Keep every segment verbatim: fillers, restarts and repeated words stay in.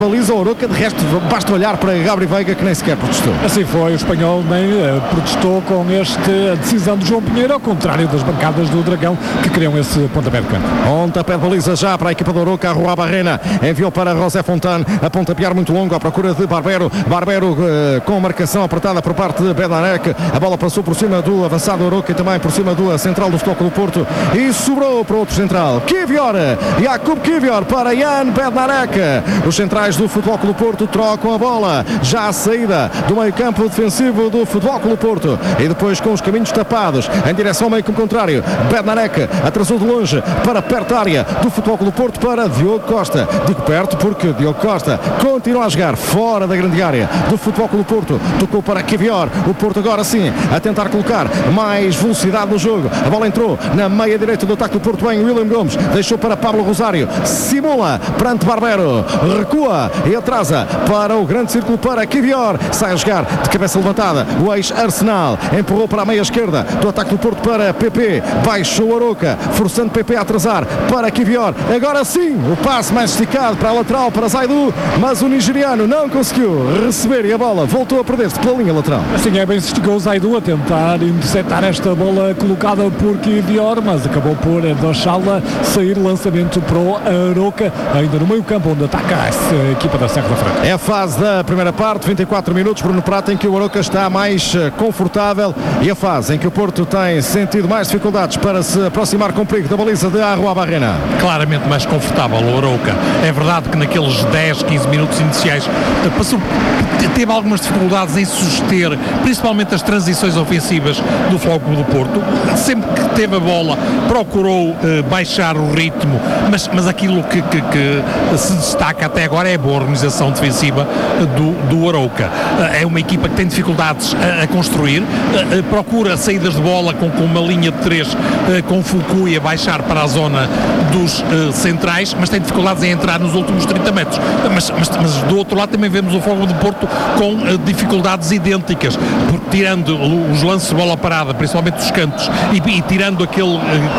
baliza o Arouca, de resto basta olhar para Gabri Veiga que nem sequer protestou. Assim foi, o espanhol nem uh, protestou com esta decisão de João Pinheiro, ao contrário das bancadas do Dragão que queriam esse pontapé de canto. Pontapé de baliza já para a equipa do Arouca, a Rua Barrena enviou para José Fontane, a pontapear muito longo à procura de Barbero, Barbero uh, com marcação apertada por parte de Bednarek, a bola passou por cima do avançado Arouca e também por cima do central do Futebol Clube do Porto e sobrou para outro central, Kivior, Jakub Kivior para Jan Bednarek. Os centrais do Futebol Clube do Porto trocam a bola, já a saída do meio campo defensivo do Futebol Clube do Porto e depois com os caminhos tapados em direção ao meio campo contrário, Bednarek atrasou de longe para perto da área do Futebol Clube do Porto para Diogo Costa, digo perto porque Diogo Costa continua a jogar fora da grande área do Futebol Clube do Porto, tocou para Kivior, o Porto agora sim a tentar colocar mais velocidade no jogo, a bola entrou na meia direita do ataque do Porto, bem William Gomes, deixou para Pablo Rosário, simula perante Barbero, recua e atrasa para o grande círculo para Kivior, sai a jogar de cabeça levantada, o ex-Arsenal empurrou para a meia esquerda do ataque do Porto para P P, baixou o Arouca, forçando P P a atrasar para Kivior, agora sim o passe mais esticado para a lateral para Zaidu, mas o nigeriano não conseguiu receber e a bola voltou a perder-se pela linha lateral. Assim é, bem se esticou o Zaidu a tentar interceptar esta bola colocada por Kivior, mas acabou por deixá-la sair, lançamento para o Arouca, ainda no meio campo onde ataca essa equipa da Serra da Frente. É a fase da primeira parte, vinte e quatro minutos, Bruno Prata, em que o Arouca está mais confortável e a fase em que o Porto tem sentido mais dificuldades para se aproximar com perigo da baliza de Arrua Barrena. Claramente mais confortável o Arouca. É verdade que naqueles dez, quinze minutos iniciais passou, teve algumas dificuldades em suster, principalmente as transições ofensivas do Futebol do Porto. Sempre que teve a bola procurou eh, baixar o ritmo, mas, mas aquilo que, que, que se destaca até agora é a boa organização defensiva do, do Arouca. É uma equipa que tem dificuldades a, a construir, a, a procura saídas de bola com, com uma linha de três a, com Fukui a baixar para a zona dos a, centrais, mas tem dificuldades em entrar nos últimos trinta metros. Mas, mas, mas do outro lado também vemos o Futebol do Porto com a, dificuldades idênticas, porque tirando os lances de bola parada, principalmente dos cantos, e, e tirando aquele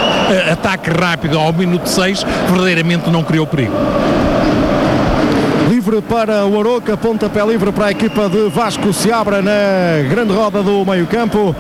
a, ataque rápido ao minuto seis, verdadeiramente não criou perigo. Livre para o Arouca, pontapé livre para a equipa de Vasco Seabra na grande roda do meio campo.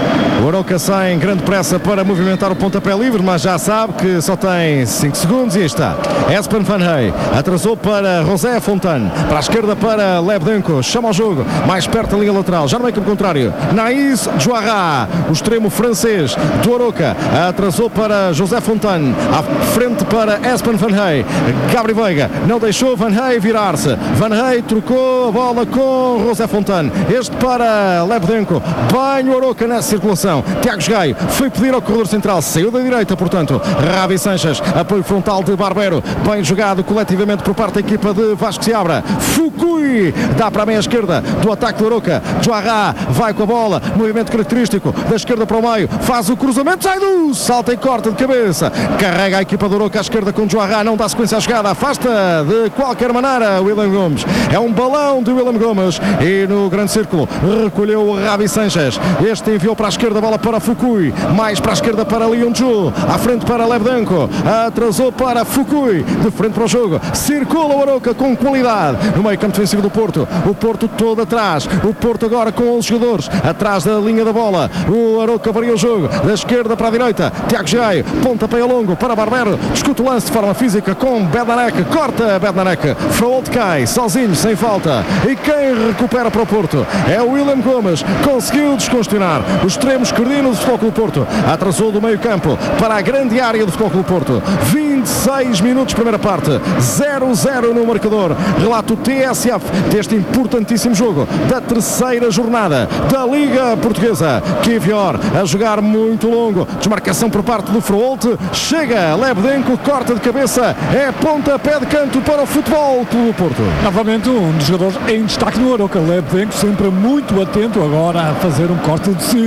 O Arouca sai em grande pressa para movimentar o pontapé livre, mas já sabe que só tem cinco segundos e aí está. Espen Van Hey atrasou para José Fontane, para a esquerda para Lebdenko, chama ao jogo, mais perto da linha lateral, já no meio campo contrário, Naís Joarra, o extremo francês do Arouca, atrasou para José Fontane, à frente para Espen Van Hey, Gabri Veiga não deixou Van Hey virar-se, Van Hey trocou a bola com José Fontane, este para Lebdenko, bem o Arouca nessa circulação. Tiago Gaio foi pedir ao corredor central, saiu da direita, portanto, Ravi Sanches, apoio frontal de Barbero, bem jogado coletivamente por parte da equipa de Vasco Seabra. Fukui dá para a meia esquerda do ataque do Arouca, Joarra vai com a bola, movimento característico da esquerda para o meio, faz o cruzamento, Zaidu, salta e corta de cabeça, carrega a equipa do Arouca à esquerda com Joarra, não dá sequência à jogada, afasta de qualquer maneira William Gomes, é um balão de William Gomes e no grande círculo recolheu o Ravi Sanches, este enviou para a esquerda a bola para Fukui, mais para a esquerda para Leon Ju, à frente para Lebdenko, atrasou para Fukui, de frente para o jogo, circula o Arouca com qualidade, no meio campo defensivo do Porto, o Porto todo atrás, o Porto agora com onze jogadores, atrás da linha da bola, o Arouca varia o jogo, da esquerda para a direita, Tiago Gaio, pontapé longo para Barbero, discute o lance de forma física com Bednarek, corta Bednarek, Fraolt cai, sozinho, sem falta, e quem recupera para o Porto é o William Gomes, conseguiu descongestionar os extremos cardino do Futebol Clube do Porto, atrasou do meio campo para a grande área do Futebol Clube do Porto, vinte e seis minutos primeira parte, zero a zero no marcador, relato o T S F deste importantíssimo jogo da terceira jornada da Liga Portuguesa. Kivior a jogar muito longo, desmarcação por parte do Fraolt, chega Lebdenko, corta de cabeça, é pontapé de canto para o Futebol Clube do Porto. Novamente um dos jogadores em destaque no Arouca, Lebdenko, sempre muito atento agora a fazer um corte decisivo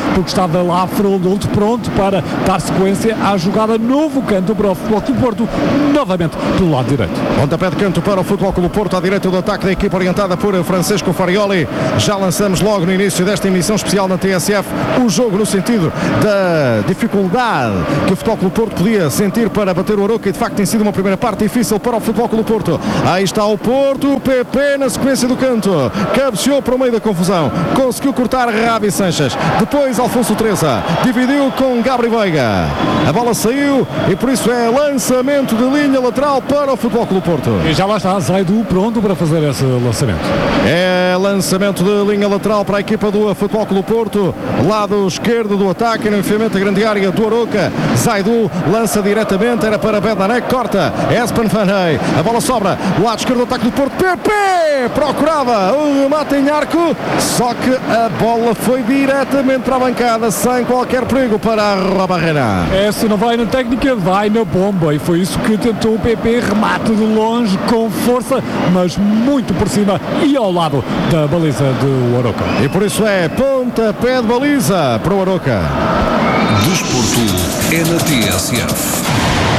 porque estava lá Frodoto pronto para dar sequência à jogada. Novo canto para o Futebol Clube Porto, novamente pelo lado direito. Pontapé de canto para o Futebol Clube Porto, à direita do ataque da equipa orientada por Francisco Farioli. Já lançamos logo no início desta emissão especial na T S F o jogo no sentido da dificuldade que o Futebol Clube Porto podia sentir para bater o Arouca, e de facto tem sido uma primeira parte difícil para o Futebol Clube Porto. Aí está o Porto, o P P na sequência do canto, cabeceou para o meio da confusão, conseguiu cortar Ravi Sanches, depois Alfonso Teresa dividiu com Gabri Veiga, a bola saiu e por isso é lançamento de linha lateral para o Futebol Clube Porto. E já lá está Zaidu pronto para fazer esse lançamento. É lançamento de linha lateral para a equipa do Futebol Clube Porto, lado esquerdo do ataque, no enfiamento da grande área do Arouca. Zaidu lança diretamente, era para Bednarek, corta Espen Van Hey, a bola sobra, lado esquerdo do ataque do Porto, P P procurava o remate em arco, só que a bola foi diretamente para a bancada, sem qualquer perigo para a Arruabarrena. Essa não vai na técnica, vai na bomba, e foi isso que tentou o P P, remate de longe, com força, mas muito por cima e ao lado da baliza do Arouca. E por isso é pontapé de baliza para o Arouca. Desporto é na T S F.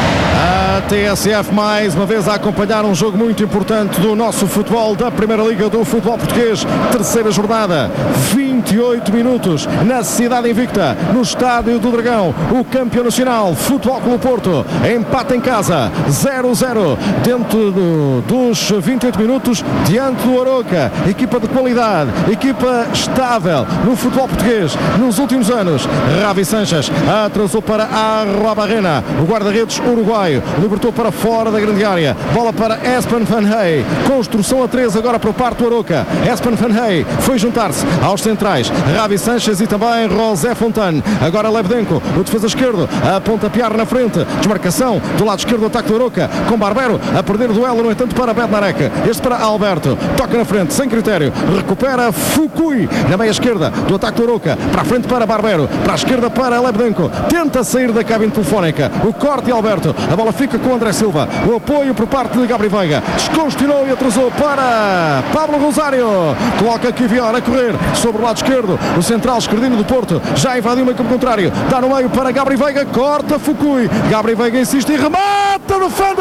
A T S F mais uma vez a acompanhar um jogo muito importante do nosso futebol, da Primeira Liga do Futebol Português, terceira jornada, vinte e oito minutos na cidade invicta, no Estádio do Dragão, o campeão nacional Futebol Clube Porto, empate em casa, zero a zero, dentro do, dos vinte e oito minutos, diante do Arouca, equipa de qualidade, equipa estável no futebol português nos últimos anos. Ravi Sanches atrasou para a Arruabarrena, o guarda-redes uruguaio, libertou para fora da grande área, bola para Espen Van Hey, construção a três agora por parte do Arouca. Espen Van Hey foi juntar-se aos centrais, Ravi Sanches e também José Fontane, agora Lebdenko, o defesa esquerdo, a pontapear na frente, desmarcação do lado esquerdo do ataque do Arouca, com Barbero a perder o duelo, no entanto para Bednarek, este para Alberto, toca na frente, sem critério, recupera Fukui, na meia esquerda do ataque do Arouca, para a frente para Barbero, para a esquerda para Lebdenko, tenta sair da cabine telefónica, o corte de Alberto, a bola fica com o André Silva, o apoio por parte de Gabri Veiga, desconstinou e atrasou para Pablo Rosário, coloca Kivior a correr sobre o lado esquerdo, o central esquerdino do Porto, já invadiu o meio campo contrário, dá no meio para Gabri Veiga, corta Fukui, Gabri Veiga insiste e remata no Fanda!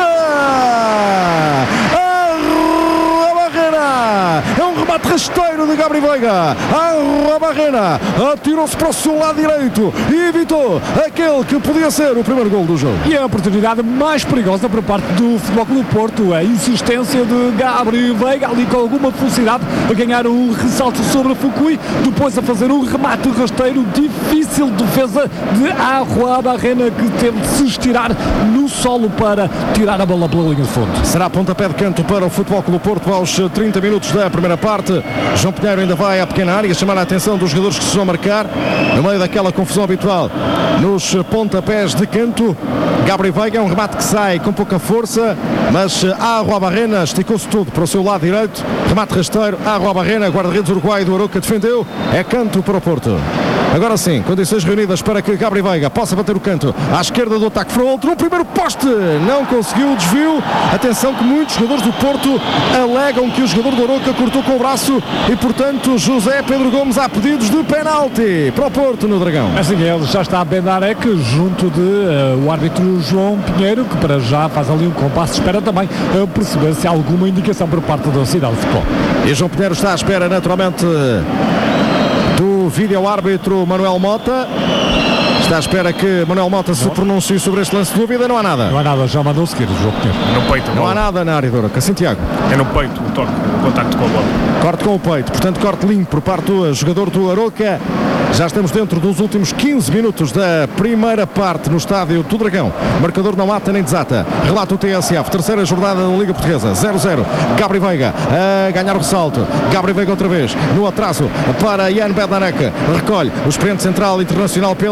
É um remate rasteiro de Gabri Veiga. Arruabarrena atirou-se para o seu lado direito e evitou aquele que podia ser o primeiro gol do jogo. E a oportunidade mais perigosa por parte do Futebol Clube Porto, a insistência de Gabri Veiga ali com alguma velocidade a ganhar um ressalto sobre Fukui, depois a fazer um remate rasteiro, difícil defesa de Arruabarrena, que teve de se estirar no solo para tirar a bola pela linha de fundo. Será pontapé de canto para o Futebol Clube Porto aos trinta minutos da primeira parte. João Pinheiro ainda vai à pequena área chamar a atenção dos jogadores que se vão marcar no meio daquela confusão habitual nos pontapés de canto. Gabri Veiga, um remate que sai com pouca força, mas a Arruabarrena esticou-se tudo para o seu lado direito, remate rasteiro, a Arruabarrena, guarda-redes uruguaio do Arouca defendeu, é canto para o Porto. Agora sim, condições reunidas para que Gabri Veiga possa bater o canto à esquerda do ataque Frodo, no primeiro poste, não conseguiu o desvio. Atenção que muitos jogadores do Porto alegam que o jogador do Arouca cortou com o braço e, portanto, José Pedro Gomes há pedidos de penalti para o Porto no Dragão. Assim, ele já está a Bednarek junto de uh, o árbitro João Pinheiro, que para já faz ali um compasso de espera também a uh, perceber se há alguma indicação por parte da cidade de futebol. E João Pinheiro está à espera, naturalmente, do vídeo-árbitro Manuel Mota. Está à espera que Manuel Mota se pronuncie sobre este lance de dúvida. Não há nada. Não há nada, já mandou seguir o João Pinheiro. É no peito. Não há nada na área do Arouca. Assim, Tiago. É no peito o toque, o contacto com a bola. Corte com o peito, portanto corte limpo por parte do jogador do Arouca. Já estamos dentro dos últimos quinze minutos da primeira parte no Estádio do Dragão. Marcador não ata nem desata. Relata o T S F, terceira jornada da Liga Portuguesa, zero a zero. Gabri Veiga a ganhar o ressalto. Gabri Veiga outra vez, no atraso para Jan Bednarek. Recolhe o experiente central internacional pela Polónia.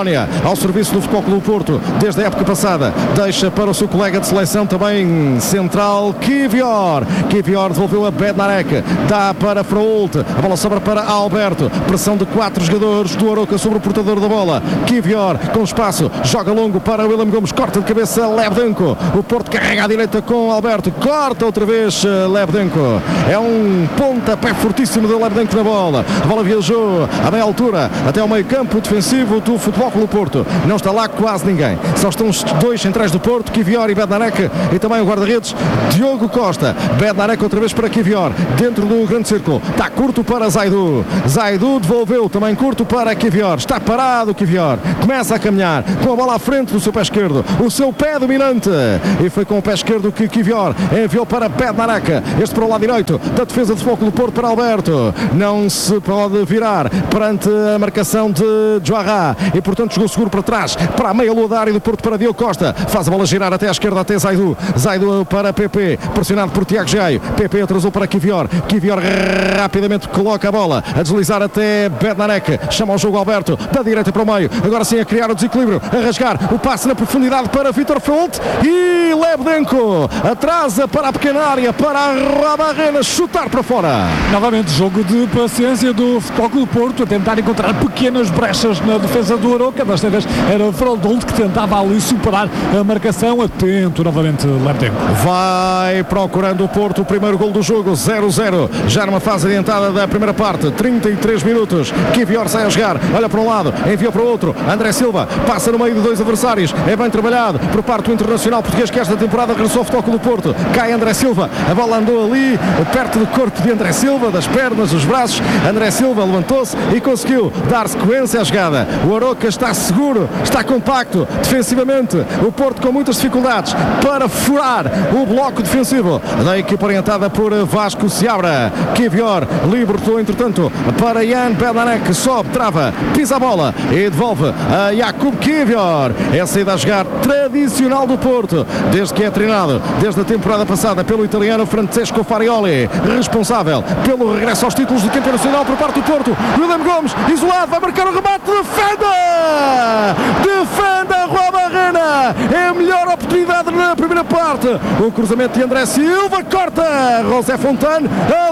Sidónia, ao serviço do Futebol Clube do Porto, desde a época passada, deixa para o seu colega de seleção também central, Kivior. Kivior devolveu a Bednarek, dá para Frault, a bola sobra para Alberto, pressão de quatro jogadores do Arouca sobre o portador da bola. Kivior com espaço, joga longo para William Gomes, corta de cabeça Lebdenko, o Porto carrega à direita com Alberto, corta outra vez Lebdenko, é um pontapé fortíssimo de Lebdenko na bola, a bola viajou a meia altura até ao meio campo defensivo do Futebol Clube do Porto, não está lá quase ninguém, só estão os dois centrais do Porto, Kivior e Bednarek, e também o guarda-redes Diogo Costa. Bednarek outra vez para Kivior, dentro do grande círculo, está curto para Zaidu, Zaidu devolveu também curto para Kivior, está parado Kivior, começa a caminhar com a bola à frente do seu pé esquerdo, o seu pé dominante, e foi com o pé esquerdo que Kivior enviou para Bednarek, este para o lado direito da defesa do Futebol Clube do Porto para Alberto, não se pode virar perante a marcação de Joarra, e portanto jogou seguro para trás, para a meia lua da área do Porto para Diogo Costa, faz a bola girar até à esquerda até Zaidu, Zaidu para P P, pressionado por Tiago Gaio, P P atrasou para Kivior, Kivior rapidamente coloca a bola a deslizar até Bednarek, chama o jogo Alberto, da direita para o meio, agora sim a criar o desequilíbrio, a rasgar o passe na profundidade para Vítor Frault, e Lebdenko atrasa para a pequena área, para a Arruabarrena chutar para fora. Novamente jogo de paciência do Futebol Clube do Porto, a tentar encontrar pequenas brechas na defesa do Arouca, desta vez era Frault que tentava ali superar a marcação, atento novamente Lebdenko. Vai procurando o Porto o primeiro gol do jogo, zero a zero, já numa fase adiantada da primeira parte, trinta e três minutos, Kivior sai a jogar, olha para um lado, envia para o outro, André Silva passa no meio de dois adversários, é bem trabalhado por parte do Internacional Português que esta temporada regressou ao Futebol Clube do Porto, cai André Silva, a bola andou ali, perto do corpo de André Silva, das pernas, dos braços, André Silva levantou-se e conseguiu dar sequência à jogada, o Arouca está seguro, está compacto, defensivamente, o Porto com muitas dificuldades para furar o bloco defensivo da equipa orientada por Vasco Seabra. Kivior libertou entretanto para Jan Bednarek, sobe, trava, pisa a bola e devolve a Jakub Kivior. É a saída a jogar tradicional do Porto, desde que é treinado desde a temporada passada pelo italiano Francesco Farioli, responsável pelo regresso aos títulos do campeonato nacional por parte do Porto. William Gomes, isolado, vai marcar o remate, defenda! Defenda a Arruabarrena, é a melhor oportunidade na primeira parte, o cruzamento de André Silva, corta José Fontane,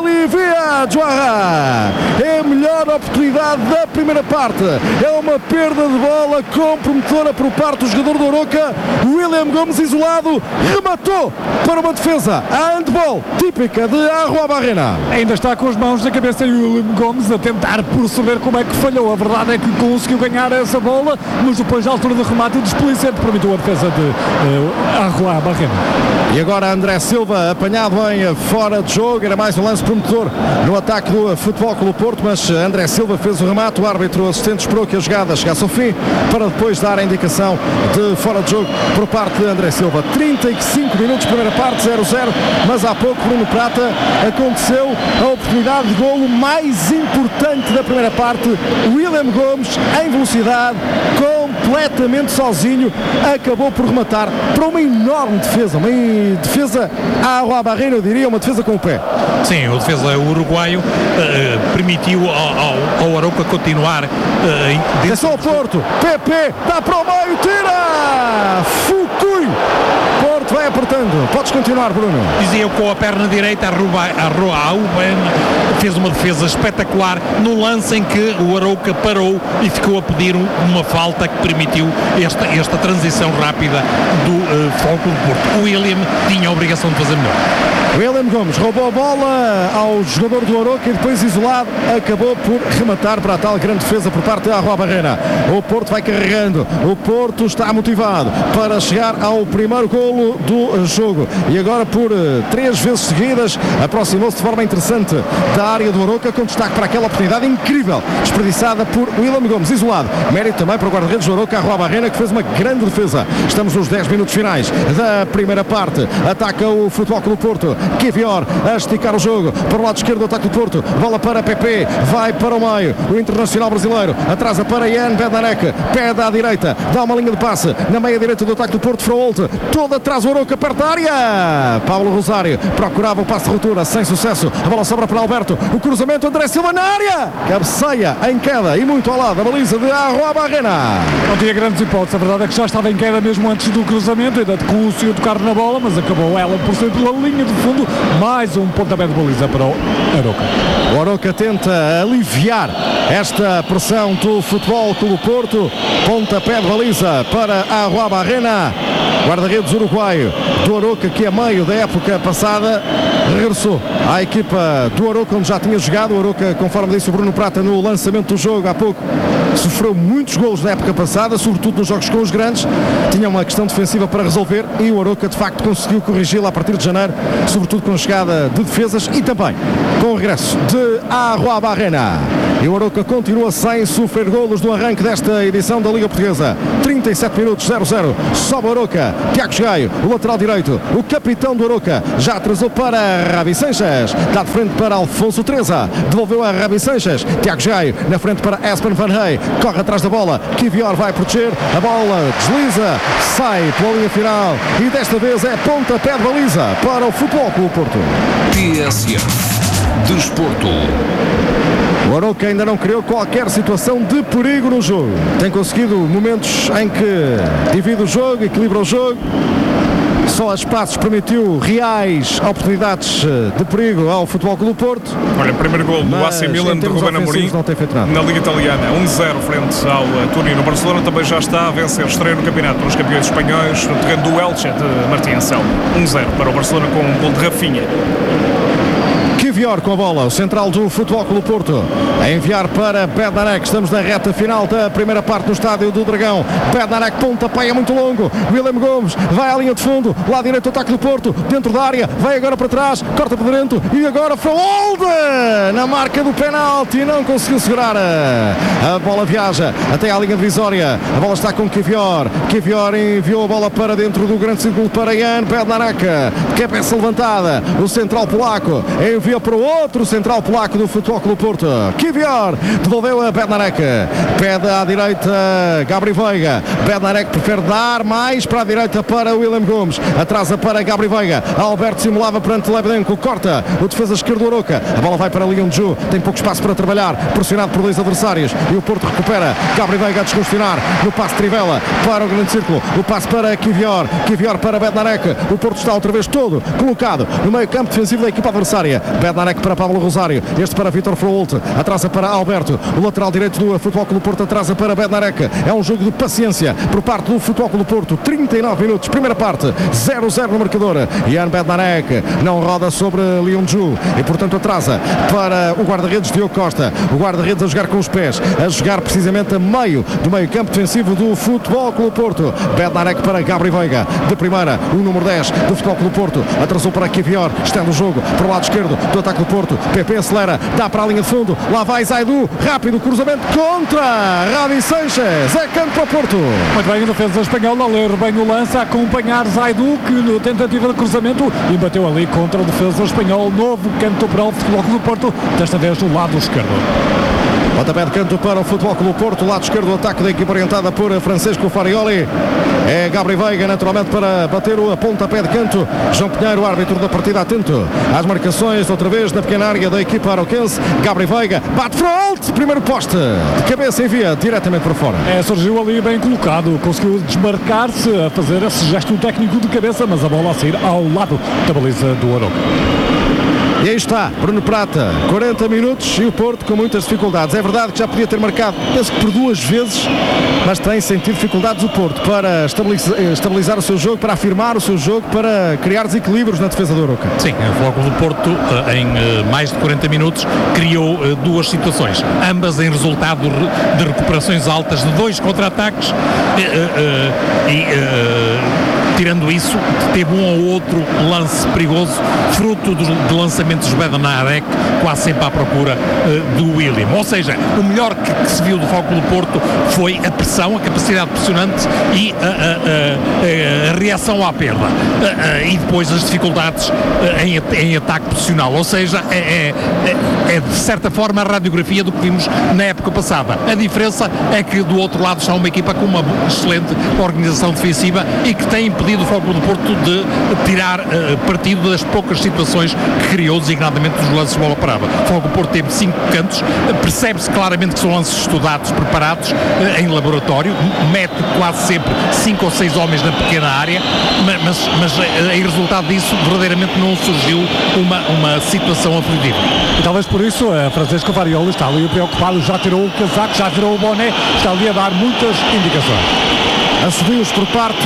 alivia Joarra, é a melhor oportunidade da primeira parte, é uma perda de bola comprometedora por parte do jogador do Arouca. William Gomes isolado, rematou para uma defesa, a handball típica de Arruabarrena. Ainda está com as mãos na cabeça William Gomes a tentar perceber como é que falhou, a verdade é que conseguiu ganhar essa bola, mas depois da altura de remate desplicente permitiu a defesa de uh, Arruabarrena. E agora André Silva apanhado em fora de jogo, era mais um lance promotor no ataque do Futebol Clube do Porto, mas André Silva fez o remate, o árbitro assistente esperou que a jogada chegasse ao fim para depois dar a indicação de fora de jogo por parte de André Silva. trinta e cinco minutos, primeira parte, zero a zero, mas há pouco Bruno Prata aconteceu a oportunidade de golo mais importante da primeira parte, William Gomes em velocidade, completamente sozinho, acabou por rematar para uma enorme defesa, uma defesa à Arruabarrena, eu diria, uma defesa com o pé. Sim, o defesa uruguaio uh, permitiu ao, ao, ao Arouca continuar. Uh, Atenção ao Porto, P P, dá para o meio, tira! Fukui! Porto vai apertando, podes continuar, Bruno. Dizia eu, com a perna direita, a Arruabarrena fez uma defesa espetacular no lance em que o Arouca parou e ficou a pedir um, uma falta que permitiu esta, esta transição rápida do uh, Futebol Clube do Porto. O William tinha a obrigação de fazer melhor. William Gomes roubou a bola ao jogador do Arouca e depois, isolado, acabou por rematar para a tal grande defesa por parte da Arruabarrena. O Porto vai carregando, o Porto está motivado para chegar ao primeiro golo do jogo e agora por uh, três vezes seguidas aproximou-se de forma interessante da área do Arouca, com destaque para aquela oportunidade incrível desperdiçada por William Gomes, isolado. Mérito também para o guarda-redes do Arouca, Arruabarrena, que fez uma grande defesa. Estamos nos dez minutos finais da primeira parte. Ataca o Futebol Clube do Porto, Kivior a esticar o jogo para o lado esquerdo do ataque do Porto, bola para P P, vai para o meio, o Internacional brasileiro atrasa para Jan Bednarek, pede à direita, dá uma linha de passe na meia direita do ataque do Porto, Frault, toda traz o Arouca perto da área. Paulo Rosário procurava o passe de ruptura, sem sucesso. A bola sobra para Alberto. O cruzamento, André Silva na área. Cabeceia em queda e muito ao lado da baliza de Arruabarrena. Não tinha grandes hipóteses. A verdade é que já estava em queda mesmo antes do cruzamento. Ainda conseguiu tocar na bola, mas acabou ela por ser pela linha de fundo. Mais um pontapé de baliza para o Arouca. O Arouca tenta aliviar esta pressão do Futebol Clube Porto. Pontapé de baliza para Arruabarrena. Guarda-redes uruguaio do Arouca, que a meio da época passada regressou à equipa do Arouca, onde já tinha jogado. O Arouca, conforme disse o Bruno Prata no lançamento do jogo há pouco, sofreu muitos golos na época passada, sobretudo nos jogos com os grandes. Tinha uma questão defensiva para resolver e o Arouca de facto conseguiu corrigi-la a partir de janeiro, sobretudo com a chegada de defesas e também com o regresso de Arruabarrena. E o Arouca continua sem sofrer golos do arranque desta edição da Liga Portuguesa. trinta e sete minutos, zero zero. Sobe o Arouca. Tiago Gaio, o lateral direito, o capitão do Arouca, já atrasou para Rabi Sanches. Dá de frente para Alfonso Treza. Devolveu a Rabi Sanches. Tiago Gaio na frente para Espen Van Hey. Corre atrás da bola. Kivior vai proteger. A bola desliza. Sai pela linha final. E desta vez é pontapé de baliza para o Futebol Clube Porto. T S F Desporto. O Arouca ainda não criou qualquer situação de perigo no jogo. Tem conseguido momentos em que divide o jogo, equilibra o jogo. Só a espaços permitiu reais oportunidades de perigo ao Futebol Clube Porto. Olha, primeiro gol do A C Milan de Ruben Amorim não tem feito nada. Na Liga Italiana, um zero frente ao Torino. O Barcelona também já está a vencer, estreia no campeonato pelos campeões espanhóis no terreno do Elche de Martim Anselmo. um zero para o Barcelona com um gol de Rafinha. Kivior com a bola, o central do Futebol Clube Porto, a enviar para Bednarek. Estamos na reta final da primeira parte no estádio do Dragão. Bednarek, pontapé, é muito longo. William Gomes vai à linha de fundo, lado direito, ataque do Porto, dentro da área, vai agora para trás, corta para dentro e agora Frolde na marca do penalti, não conseguiu segurar. A bola viaja até à linha divisória, a bola está com Kivior. Kivior enviou a bola para dentro do grande círculo para Jan Bednarek, cabeça levantada, o central polaco enviou para o outro central polaco do Futebol Clube Porto. Kivior devolveu a Bednarek, pede à direita Gabri Veiga. Bednarek prefere dar mais para a direita para William Gomes, atrasa para Gabri Veiga. Alberto simulava perante Lebdenko, corta o defesa esquerdo do Arouca. A bola vai para Leon Ju, tem pouco espaço para trabalhar, pressionado por dois adversários e o Porto recupera. Gabri Veiga a descongestionar no passe Trivela para o grande círculo, o passe para Kivior, Kivior para Bednarek. O Porto está outra vez todo colocado no meio campo defensivo da equipa adversária. Bednarek para Pablo Rosário, este para Vítor Froholt, atrasa para Alberto, o lateral direito do Futebol Clube Porto, atrasa para Bednarek. É um jogo de paciência por parte do Futebol Clube Porto. Trinta e nove minutos, primeira parte, zero zero no marcador. Jan Bednarek não roda sobre Leon Ju e portanto atrasa para o guarda-redes Diogo Costa. O guarda-redes a jogar com os pés, a jogar precisamente a meio do meio campo defensivo do Futebol Clube Porto. Bednarek para Gabri Veiga, de primeira, o número dez do Futebol Clube Porto, atrasou para Kivior, estende o jogo para o lado esquerdo do ataque do Porto. P P acelera, dá para a linha de fundo, lá vai Zaidu, rápido cruzamento contra Rabi Sanches, é campo para o Porto. Muito bem, a defesa espanhola a ler bem o lance, a acompanhar Zaidu, que na tentativa de cruzamento e bateu ali contra o defesa espanhol. Novo canto para o Futebol Clube do Porto, desta vez do lado esquerdo. Pontapé de canto para o Futebol Clube Porto, lado esquerdo do ataque da equipa orientada por Francisco Farioli. É Gabri Veiga naturalmente para bater o pontapé de canto. João Pinheiro, árbitro da partida, atento às marcações, outra vez na pequena área da equipa arauquense. Gabri Veiga, bate frente, primeiro poste, de cabeça envia diretamente para fora. É, surgiu ali bem colocado, conseguiu desmarcar-se a fazer esse gesto técnico de cabeça, mas a bola a sair ao lado da baliza do Arouca. E aí está, Bruno Prata, quarenta minutos e o Porto com muitas dificuldades. É verdade que já podia ter marcado, penso que por duas vezes, mas tem sentido dificuldades o Porto para estabilizar, estabilizar o seu jogo, para afirmar o seu jogo, para criar desequilíbrios na defesa do Arouca. Sim, o Futebol do Porto em mais de quarenta minutos criou duas situações, ambas em resultado de recuperações altas de dois contra-ataques e, e, e tirando isso, teve um ou outro lance perigoso, fruto de lançamentos de Bednarek, quase sempre à procura uh, do William. Ou seja, o melhor que, que se viu do Futebol do Porto foi a pressão, a capacidade pressionante e a, a, a, a reação à perda. Uh, uh, e depois as dificuldades uh, em, em ataque posicional. Ou seja, é, é, é de certa forma a radiografia do que vimos na época passada. A diferença é que do outro lado está uma equipa com uma excelente organização defensiva e que tem impedido o Futebol Clube do Porto de tirar uh, partido das poucas situações que criou, designadamente dos lances de bola parada. O Futebol Clube do Porto teve cinco cantos, uh, percebe-se claramente que são lances estudados, preparados uh, em laboratório, mete quase sempre cinco ou seis homens na pequena área, mas, mas, mas uh, em resultado disso, verdadeiramente não surgiu uma, uma situação aflitiva. E talvez por isso, uh, Francisco Farioli está ali preocupado, já tirou o casaco, já tirou o boné, está ali a dar muitas indicações. Assobios por parte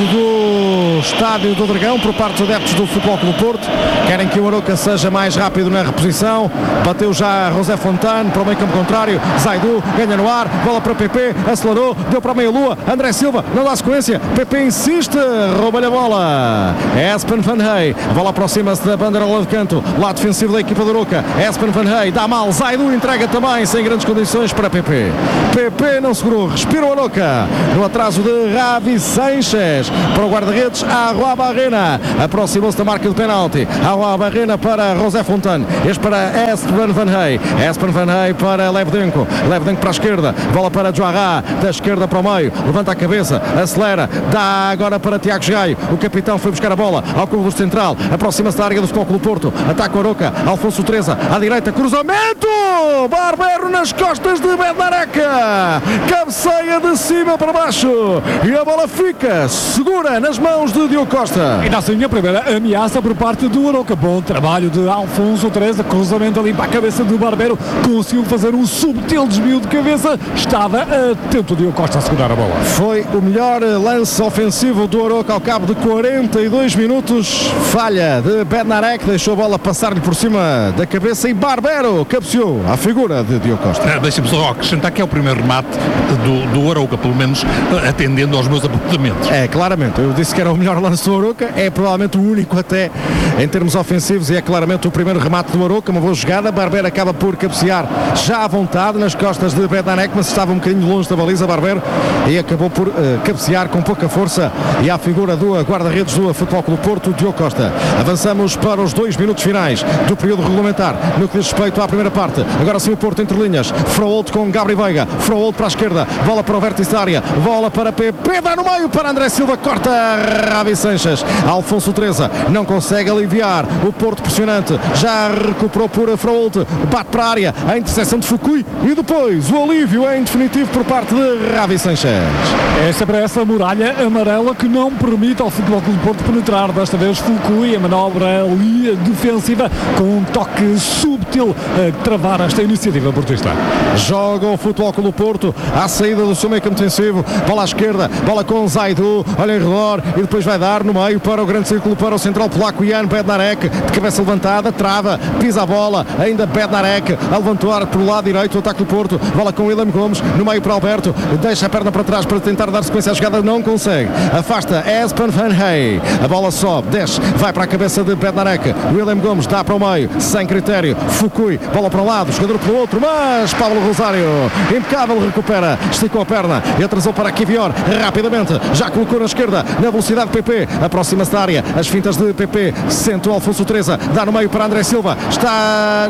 do Estádio do Dragão, por parte dos adeptos do Futebol Clube do Porto, querem que o Arouca seja mais rápido na reposição. Bateu já José Fontane para o meio campo contrário, Zaidu ganha no ar, bola para P P, acelerou, deu para a meia-lua, André Silva não dá sequência, P P insiste, rouba-lhe a bola, Espen Van Hey, a bola aproxima-se da bandeira de canto, lado defensivo da equipa do Arouca, Espen Van Hey, dá mal, Zaidu entrega também, sem grandes condições para P P, P P não segurou, respira o Arouca, no atraso de Ravi Sanchez para o guarda-redes Arroa Barrena, aproximou-se da marca de penalti, Arroa Barrena para José Fontane, este para Espen Van Hey, Espen Van Hey para Levdenko, Levdenko para a esquerda, bola para Joará, da esquerda para o meio, levanta a cabeça, acelera, dá agora para Tiago Gaio, o capitão foi buscar a bola ao clube central, aproxima-se da área do Futebol Clube do Porto, ataca o Arouca, Alfonso Teresa à direita, cruzamento, Barbero nas costas de Bednareca, cabeceia de cima para baixo e a bola fica segura nas mãos de Diogo Costa. E nasce a primeira ameaça por parte do Arouca. Bom trabalho de Alfonso Teresa, cruzamento ali para a cabeça do Barbero, conseguiu fazer um subtil desvio de cabeça, estava atento o Diogo Costa a segurar a bola. Foi o melhor lance ofensivo do Arouca ao cabo de quarenta e dois minutos, falha de Bednarek, deixou a bola passar-lhe por cima da cabeça e Barbero cabeceou à figura de Diogo Costa. É, deixa-me só acrescentar que é o primeiro remate do, do Arouca, pelo menos atendendo aos meus apontamentos. É, claramente, eu disse que era o melhor lance do Arouca, é provavelmente o único até em termos ofensivos e é claramente o primeiro remate do Arouca, uma boa jogada, Barbero acaba por cabecear já à vontade nas costas de Bednarek, mas estava um bocadinho longe da baliza Barbero e acabou por uh, cabecear com pouca força e à figura do guarda-redes do Futebol Clube do Porto, Diogo Costa. Avançamos para os dois minutos finais do período regulamentar, no que diz respeito à primeira parte. Agora sim o Porto entre linhas, Froholt com Gabriel Veiga, Froholt para a esquerda, bola para o vértice da área, bola para P P, dá no meio para André Silva, corta Ravi Sanchez, Alfonso Teresa não consegue aliviar, o Porto pressionante, já recuperou por Froholt, bate para a área, a interseção de Fukui e depois o alívio é em definitivo por parte de Ravi Sanchez. Esta é para essa muralha amarela que não permite ao Futebol Clube do Porto penetrar, desta vez Fukui, a manobra ali defensiva com um toque subtil a travar esta iniciativa portista. Joga o Futebol Clube do Porto à saída do seu meio campo defensivo, bola à esquerda, bola com Zaidu, olha em redor e depois vai dar no meio para o grande círculo para o central polaco Jan Bednarek, de cabeça levantada, trava, pisa a bola, ainda Bednarek a levantar pelo lado direito o ataque do Porto, bola com William Gomes, no meio para Alberto, deixa a perna para trás para tentar dar sequência à jogada, não consegue, afasta Espen Van Hey, a bola sobe, desce, vai para a cabeça de Bednarek, William Gomes dá para o meio, sem critério, Fukui, bola para um lado, jogador pelo outro, mas Pablo Rosário, impecável, recupera, esticou a perna e atrasou para Kivior, rapidamente, já colocou na esquerda, na velocidade P P, aproxima-se da área, as fintas de P P, sente o Alfonso Teresa, dá no meio para André Silva, está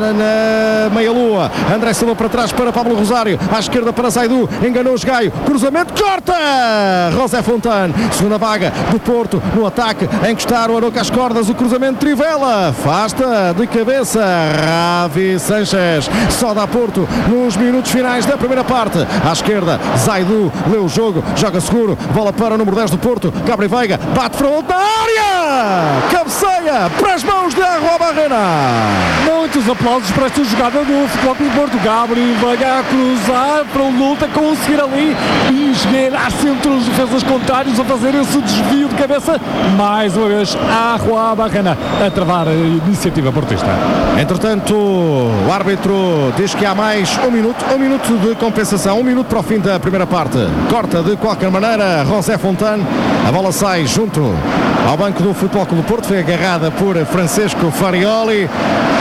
na meia-lua, André Silva para trás para Pablo Rosário, à esquerda para Zaidu, enganou o Gaio, cruzamento, corta! José Fontane, segunda vaga do Porto, no ataque, a encostar o Arouca às cordas, o cruzamento Trivela, afasta de cabeça, Ravi Sanchez, só dá Porto nos minutos finais da primeira parte, à esquerda, Zaidu, leu o jogo, joga seguro, bola para o número dez do Porto, Gabriel Veiga, bate frente na área, cabeceia para as mãos de Arroa Barrena. Muitos aplausos para esta jogada do Futebol Clube do Porto, Gabriel Veiga a cruzar para o luta, conseguir ali e esgueirar-se entre os defesas contrários a fazer esse desvio de cabeça, mais uma vez Arroa Barrena a travar a iniciativa portista. Entretanto, o árbitro diz que há mais um minuto, um minuto de compensação, um minuto para o fim da primeira parte, corta de qualquer maneira José Fontane, a bola sai junto ao banco do Futebol Clube do Porto, foi agarrada por Francisco Farioli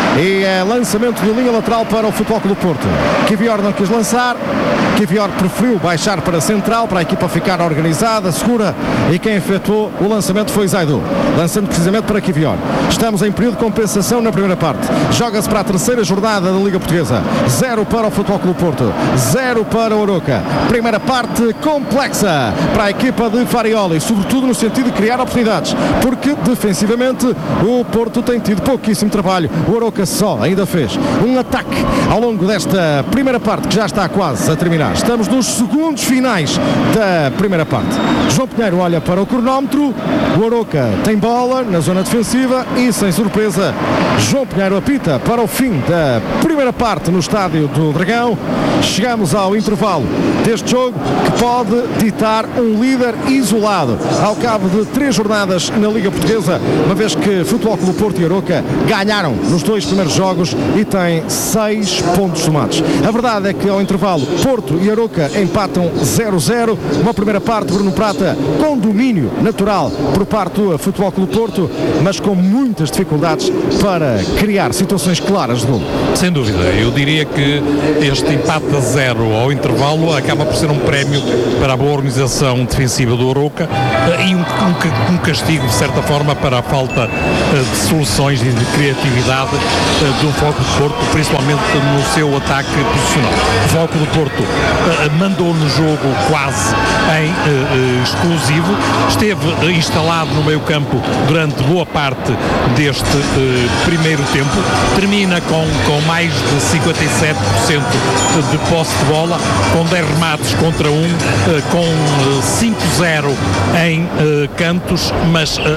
E é lançamento de linha lateral para o Futebol Clube do Porto. Kivior não quis lançar, Kivior preferiu baixar para a central, para a equipa ficar organizada, segura, e quem efetuou o lançamento foi Zaidu, lançando precisamente para Kivior. Estamos em período de compensação na primeira parte. Joga-se para a terceira jornada da Liga Portuguesa. Zero para o Futebol Clube do Porto, zero para o Arouca. Primeira parte complexa para a equipa de Farioli, sobretudo no sentido de criar oportunidades, porque defensivamente o Porto tem tido pouquíssimo trabalho. O Arouca só ainda fez um ataque ao longo desta primeira parte, que já está quase a terminar. Estamos nos segundos finais da primeira parte. João Pinheiro olha para o cronómetro. O Arouca tem bola na zona defensiva e, sem surpresa, João Pinheiro apita para o fim da primeira parte no estádio do Dragão. Chegamos ao intervalo deste jogo, que pode ditar um líder isolado ao cabo de três jornadas na Liga Portuguesa, uma vez que Futebol Clube Porto e Arouca ganharam nos dois primeiros jogos e têm seis pontos somados. A verdade é que ao intervalo Porto e Arouca empatam zero a zero. Uma primeira parte, Bruno Prata, com domínio natural por parte do Futebol Clube Porto, mas com muitas dificuldades para criar situações claras de gol. Sem dúvida, eu diria que este empate a zero ao intervalo acaba por ser um prémio para a boa organização defensiva do Arouca e um, um, um castigo, de certa forma, para a falta de soluções e de criatividade do Futebol Clube do Porto, principalmente no seu ataque posicional. O Futebol Clube do Porto uh, mandou no jogo quase em uh, uh, exclusivo, esteve instalado no meio campo durante boa parte deste uh, primeiro tempo, termina com, com mais de cinquenta e sete por cento de posse de bola, com dez remates contra um, uh, com uh, cinco a zero em uh, cantos, mas uh, uh,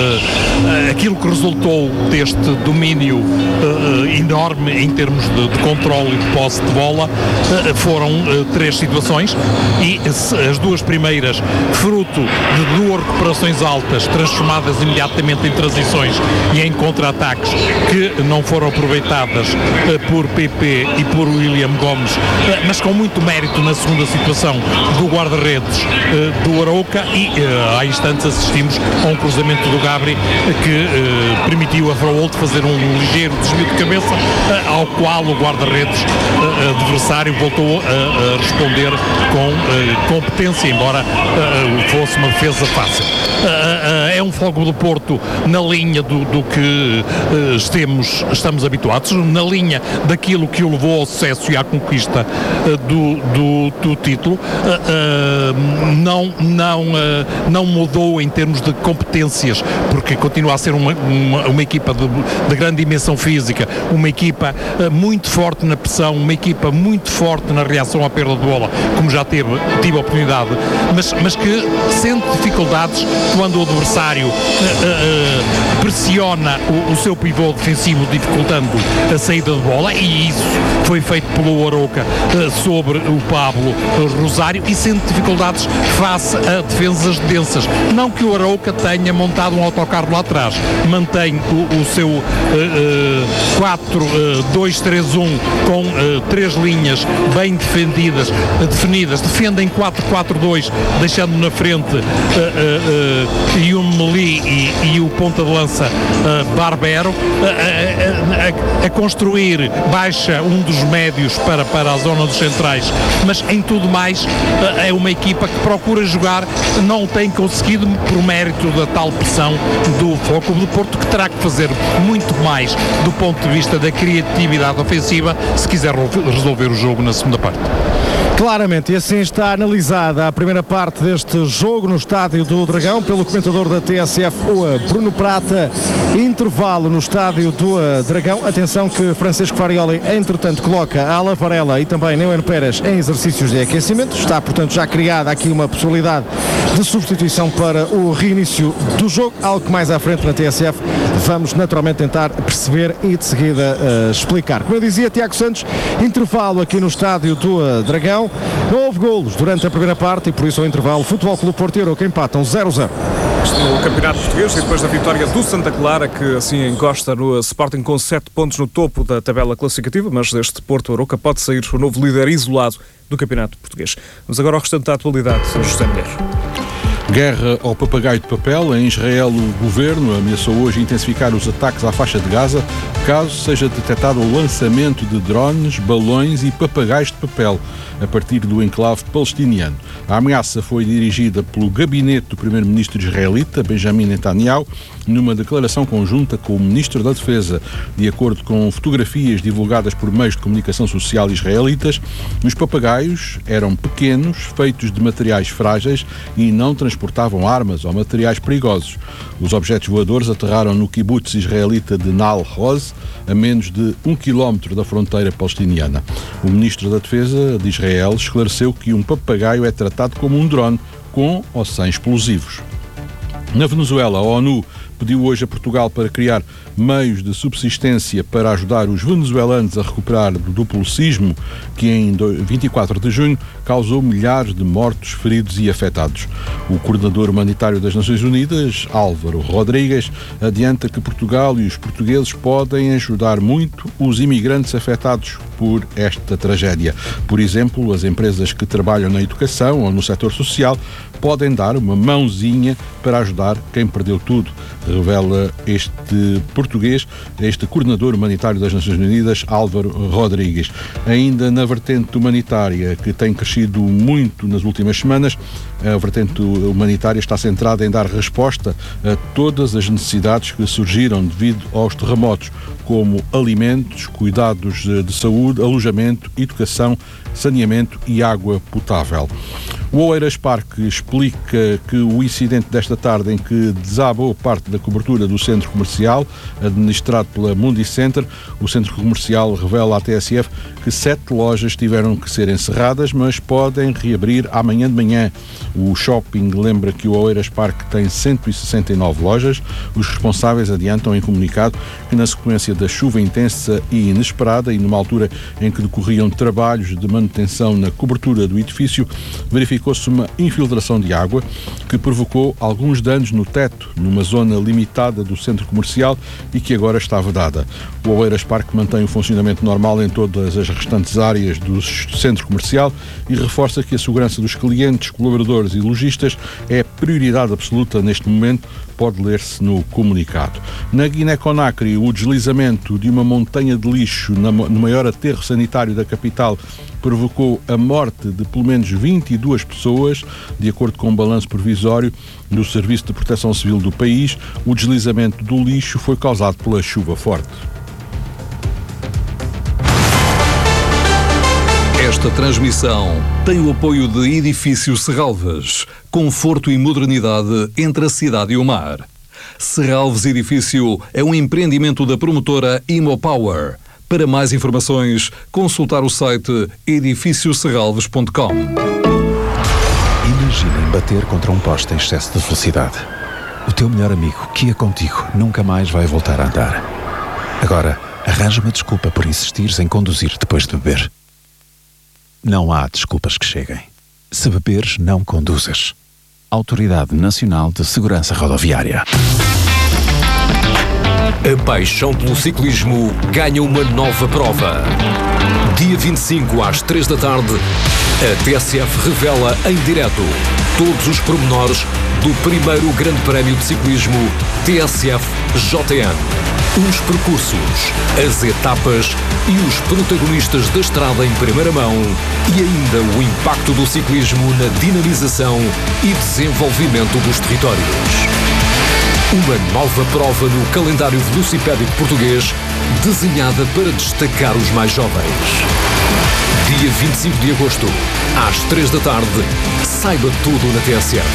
uh, aquilo que resultou deste domínio uh, enorme em termos de, de controle e de posse de bola uh, foram uh, três situações, e as duas primeiras fruto de duas recuperações altas transformadas imediatamente em transições e em contra-ataques que não foram aproveitadas uh, por P P e por William Gomes, uh, mas com muito mérito na segunda situação do guarda-redes uh, do Arouca, e uh, há instantes assistimos a um cruzamento do Gabri uh, que uh, permitiu a Fraoldo fazer um ligeiro desvio de cabeça, uh, ao qual o guarda-redes uh, adversário voltou a, a responder com uh, competência, embora uh, fosse uma defesa fácil. Uh, uh, é um Fogo do Porto na linha do, do que uh, estemos, estamos habituados, na linha daquilo que o levou ao sucesso e à conquista uh, do, do, do título. Uh, uh, não, não, uh, não mudou em termos de competências, porque continua a ser uma, uma, uma equipa de, de grande dimensão física, uma equipa uh, muito forte na pressão, uma equipa muito forte na reação à perda de bola, como já teve, tive a oportunidade, mas, mas que sente dificuldades quando o adversário uh, uh, pressiona o, o seu pivô defensivo, dificultando a saída de bola, e isso foi feito pelo Arouca uh, sobre o Pablo Rosário, e sente dificuldades face a defesas densas. Não que o Arouca tenha montado um autocarro lá atrás, mantém o, o seu uh, uh, quatro dois três um com uh, três linhas bem defendidas, uh, definidas, defendem quatro quatro dois, deixando na frente uh, uh, uh, e o Meli e, e o ponta de lança uh, Barbero, uh, uh, uh, a, a construir baixa um dos médios para, para a zona dos centrais, mas em tudo mais uh, é uma equipa que procura jogar, não tem conseguido por mérito da tal pressão do Futebol Clube do Porto, que terá que fazer muito mais do ponto de vista da criatividade ofensiva se quiser resolver o jogo na segunda parte. Claramente, e assim está analisada a primeira parte deste jogo no estádio do Dragão pelo comentador da T S F, o Bruno Prata. Intervalo no estádio do Dragão. Atenção que Francisco Farioli, entretanto, coloca a Ala Varela e também Neueno Pérez em exercícios de aquecimento. Está, portanto, já criada aqui uma possibilidade de substituição para o reinício do jogo, algo que mais à frente na T S F vamos naturalmente tentar perceber e de seguida uh, explicar. Como eu dizia, Tiago Santos, intervalo aqui no estádio do uh, Dragão. Não houve golos durante a primeira parte e por isso ao intervalo Futebol Clube Porto e Arouca empatam zero a zero. No Campeonato Português, e depois da vitória do Santa Clara, que assim encosta no Sporting com sete pontos no topo da tabela classificativa, mas deste Porto Arouca pode sair o novo líder isolado do Campeonato Português. Vamos agora ao restante da atualidade, José Mulher. Guerra ao papagaio de papel. Em Israel, o governo ameaçou hoje intensificar os ataques à faixa de Gaza caso seja detectado o lançamento de drones, balões e papagaios de papel a partir do enclave palestiniano. A ameaça foi dirigida pelo gabinete do primeiro-ministro israelita, Benjamin Netanyahu, numa declaração conjunta com o ministro da Defesa. De acordo com fotografias divulgadas por meios de comunicação social israelitas, os papagaios eram pequenos, feitos de materiais frágeis e não transportavam armas ou materiais perigosos. Os objetos voadores aterraram no kibbutz israelita de Nahal Oz, a menos de um quilómetro da fronteira palestiniana. O ministro da Defesa de Israel esclareceu que um papagaio é tratado como um drone, com ou sem explosivos. Na Venezuela, a ONU pediu hoje a Portugal para criar meios de subsistência para ajudar os venezuelanos a recuperar do duplo sismo que em vinte e quatro de junho causou milhares de mortos, feridos e afetados. O coordenador humanitário das Nações Unidas, Álvaro Rodrigues, adianta que Portugal e os portugueses podem ajudar muito os imigrantes afetados por esta tragédia. Por exemplo, as empresas que trabalham na educação ou no setor social podem dar uma mãozinha para ajudar quem perdeu tudo, revela este português, este coordenador humanitário das Nações Unidas, Álvaro Rodrigues. Ainda na vertente humanitária, que tem crescido muito nas últimas semanas, a vertente humanitária está centrada em dar resposta a todas as necessidades que surgiram devido aos terremotos, como alimentos, cuidados de saúde, alojamento, educação, saneamento e água potável. O Oeiras Parque explica que o incidente desta tarde em que desabou parte da cobertura do centro comercial, administrado pela Mundi Center, o centro comercial revela à T S F que sete lojas tiveram que ser encerradas, mas podem reabrir amanhã de manhã. O shopping lembra que o Oeiras Parque tem cento e sessenta e nove lojas. Os responsáveis adiantam em comunicado que na sequência da chuva intensa e inesperada e numa altura em que decorriam trabalhos de manutenção na cobertura do edifício, verificou-se uma infiltração de água que provocou alguns danos no teto, numa zona limitada do centro comercial e que agora está vedada. O Oeiras Parque mantém o funcionamento normal em todas as restantes áreas do centro comercial e reforça que a segurança dos clientes, colaboradores e lojistas é prioridade absoluta neste momento, pode ler-se no comunicado. Na Guiné-Conakry, o deslizamento de uma montanha de lixo no maior aterro sanitário da capital provocou a morte de pelo menos vinte e duas pessoas, de acordo com um balanço provisório do Serviço de Proteção Civil do país. O deslizamento do lixo foi causado pela chuva forte. Esta transmissão tem o apoio de Edifício Serralves, conforto e modernidade entre a cidade e o mar. Serralves Edifício é um empreendimento da promotora Imopower. Para mais informações, consultar o site edifício serralves ponto com. Imaginem bater contra um poste em excesso de velocidade. O teu melhor amigo, que ia contigo, nunca mais vai voltar a andar. Agora, arranja uma desculpa por insistires em conduzir depois de beber. Não há desculpas que cheguem. Se beberes, não conduzas. Autoridade Nacional de Segurança Rodoviária. A paixão pelo ciclismo ganha uma nova prova. Dia vinte e cinco, às três da tarde, a T S F revela em direto todos os pormenores do primeiro Grande Prémio de Ciclismo T S F J N. Os percursos, as etapas e os protagonistas da estrada em primeira mão e ainda o impacto do ciclismo na dinamização e desenvolvimento dos territórios. Uma nova prova no calendário velocipédico português, desenhada para destacar os mais jovens. Dia vinte e cinco de agosto, às três da tarde, saiba tudo na T S F.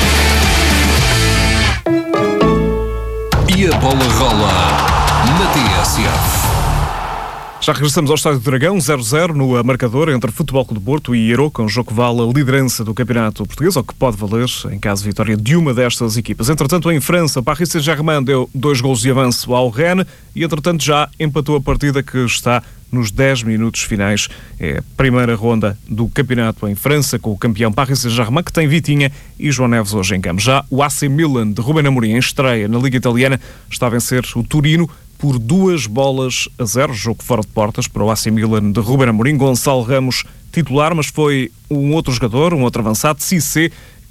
E a bola rola na T S F. Já regressamos ao Estádio do Dragão, zero a zero no marcador entre Futebol Clube do Porto e Aroca, um jogo que vale a liderança do campeonato português, ou que pode valer em caso de vitória de uma destas equipas. Entretanto, em França, Paris Saint-Germain deu dois gols de avanço ao Rennes e, entretanto, já empatou a partida que está nos dez minutos finais. É a primeira ronda do campeonato em França, com o campeão Paris Saint-Germain, que tem Vitinha e João Neves hoje em campo. Já o A C Milan de Ruben Amorim, em estreia na Liga Italiana, está a vencer o Torino por duas bolas a zero, jogo fora de portas para o A C Milan de Ruben Amorim. Gonçalo Ramos titular, mas foi um outro jogador, um outro avançado, Cissé,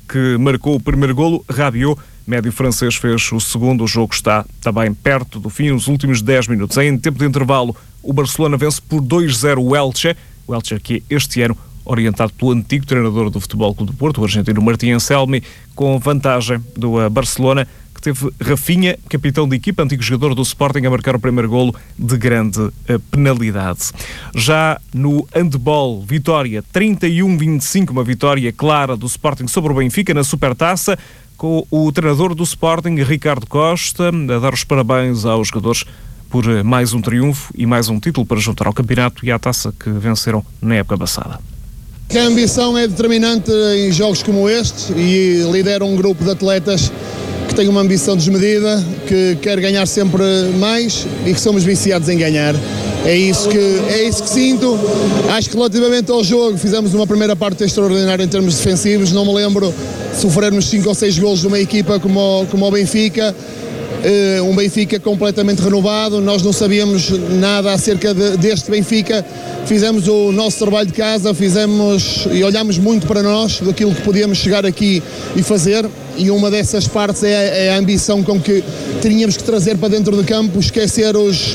que marcou o primeiro golo. Rabiot, médio francês, fez o segundo. O jogo está também perto do fim, nos últimos dez minutos. Em tempo de intervalo, o Barcelona vence por dois a zero o Elche. O Elche que este ano orientado pelo antigo treinador do Futebol Clube do Porto, o argentino Martín Anselmi, com vantagem do Barcelona, que teve Rafinha, capitão de equipa, antigo jogador do Sporting, a marcar o primeiro golo de grande penalidade. Já no handball, vitória trinta e um a vinte e cinco, uma vitória clara do Sporting sobre o Benfica na Supertaça, com o treinador do Sporting, Ricardo Costa, a dar os parabéns aos jogadores por mais um triunfo e mais um título para juntar ao campeonato e à taça que venceram na época passada. A ambição é determinante em jogos como este e lidera um grupo de atletas que tem uma ambição desmedida, que quer ganhar sempre mais e que somos viciados em ganhar. É isso que, é isso que sinto. Acho que relativamente ao jogo fizemos uma primeira parte extraordinária em termos defensivos. Não me lembro de sofrermos cinco ou seis golos de uma equipa como, como o Benfica. Uh, um Benfica completamente renovado, nós não sabíamos nada acerca de, deste Benfica, fizemos o nosso trabalho de casa, fizemos e olhámos muito para nós, daquilo que podíamos chegar aqui e fazer, e uma dessas partes é, é a ambição com que teríamos que trazer para dentro do campo, esquecer os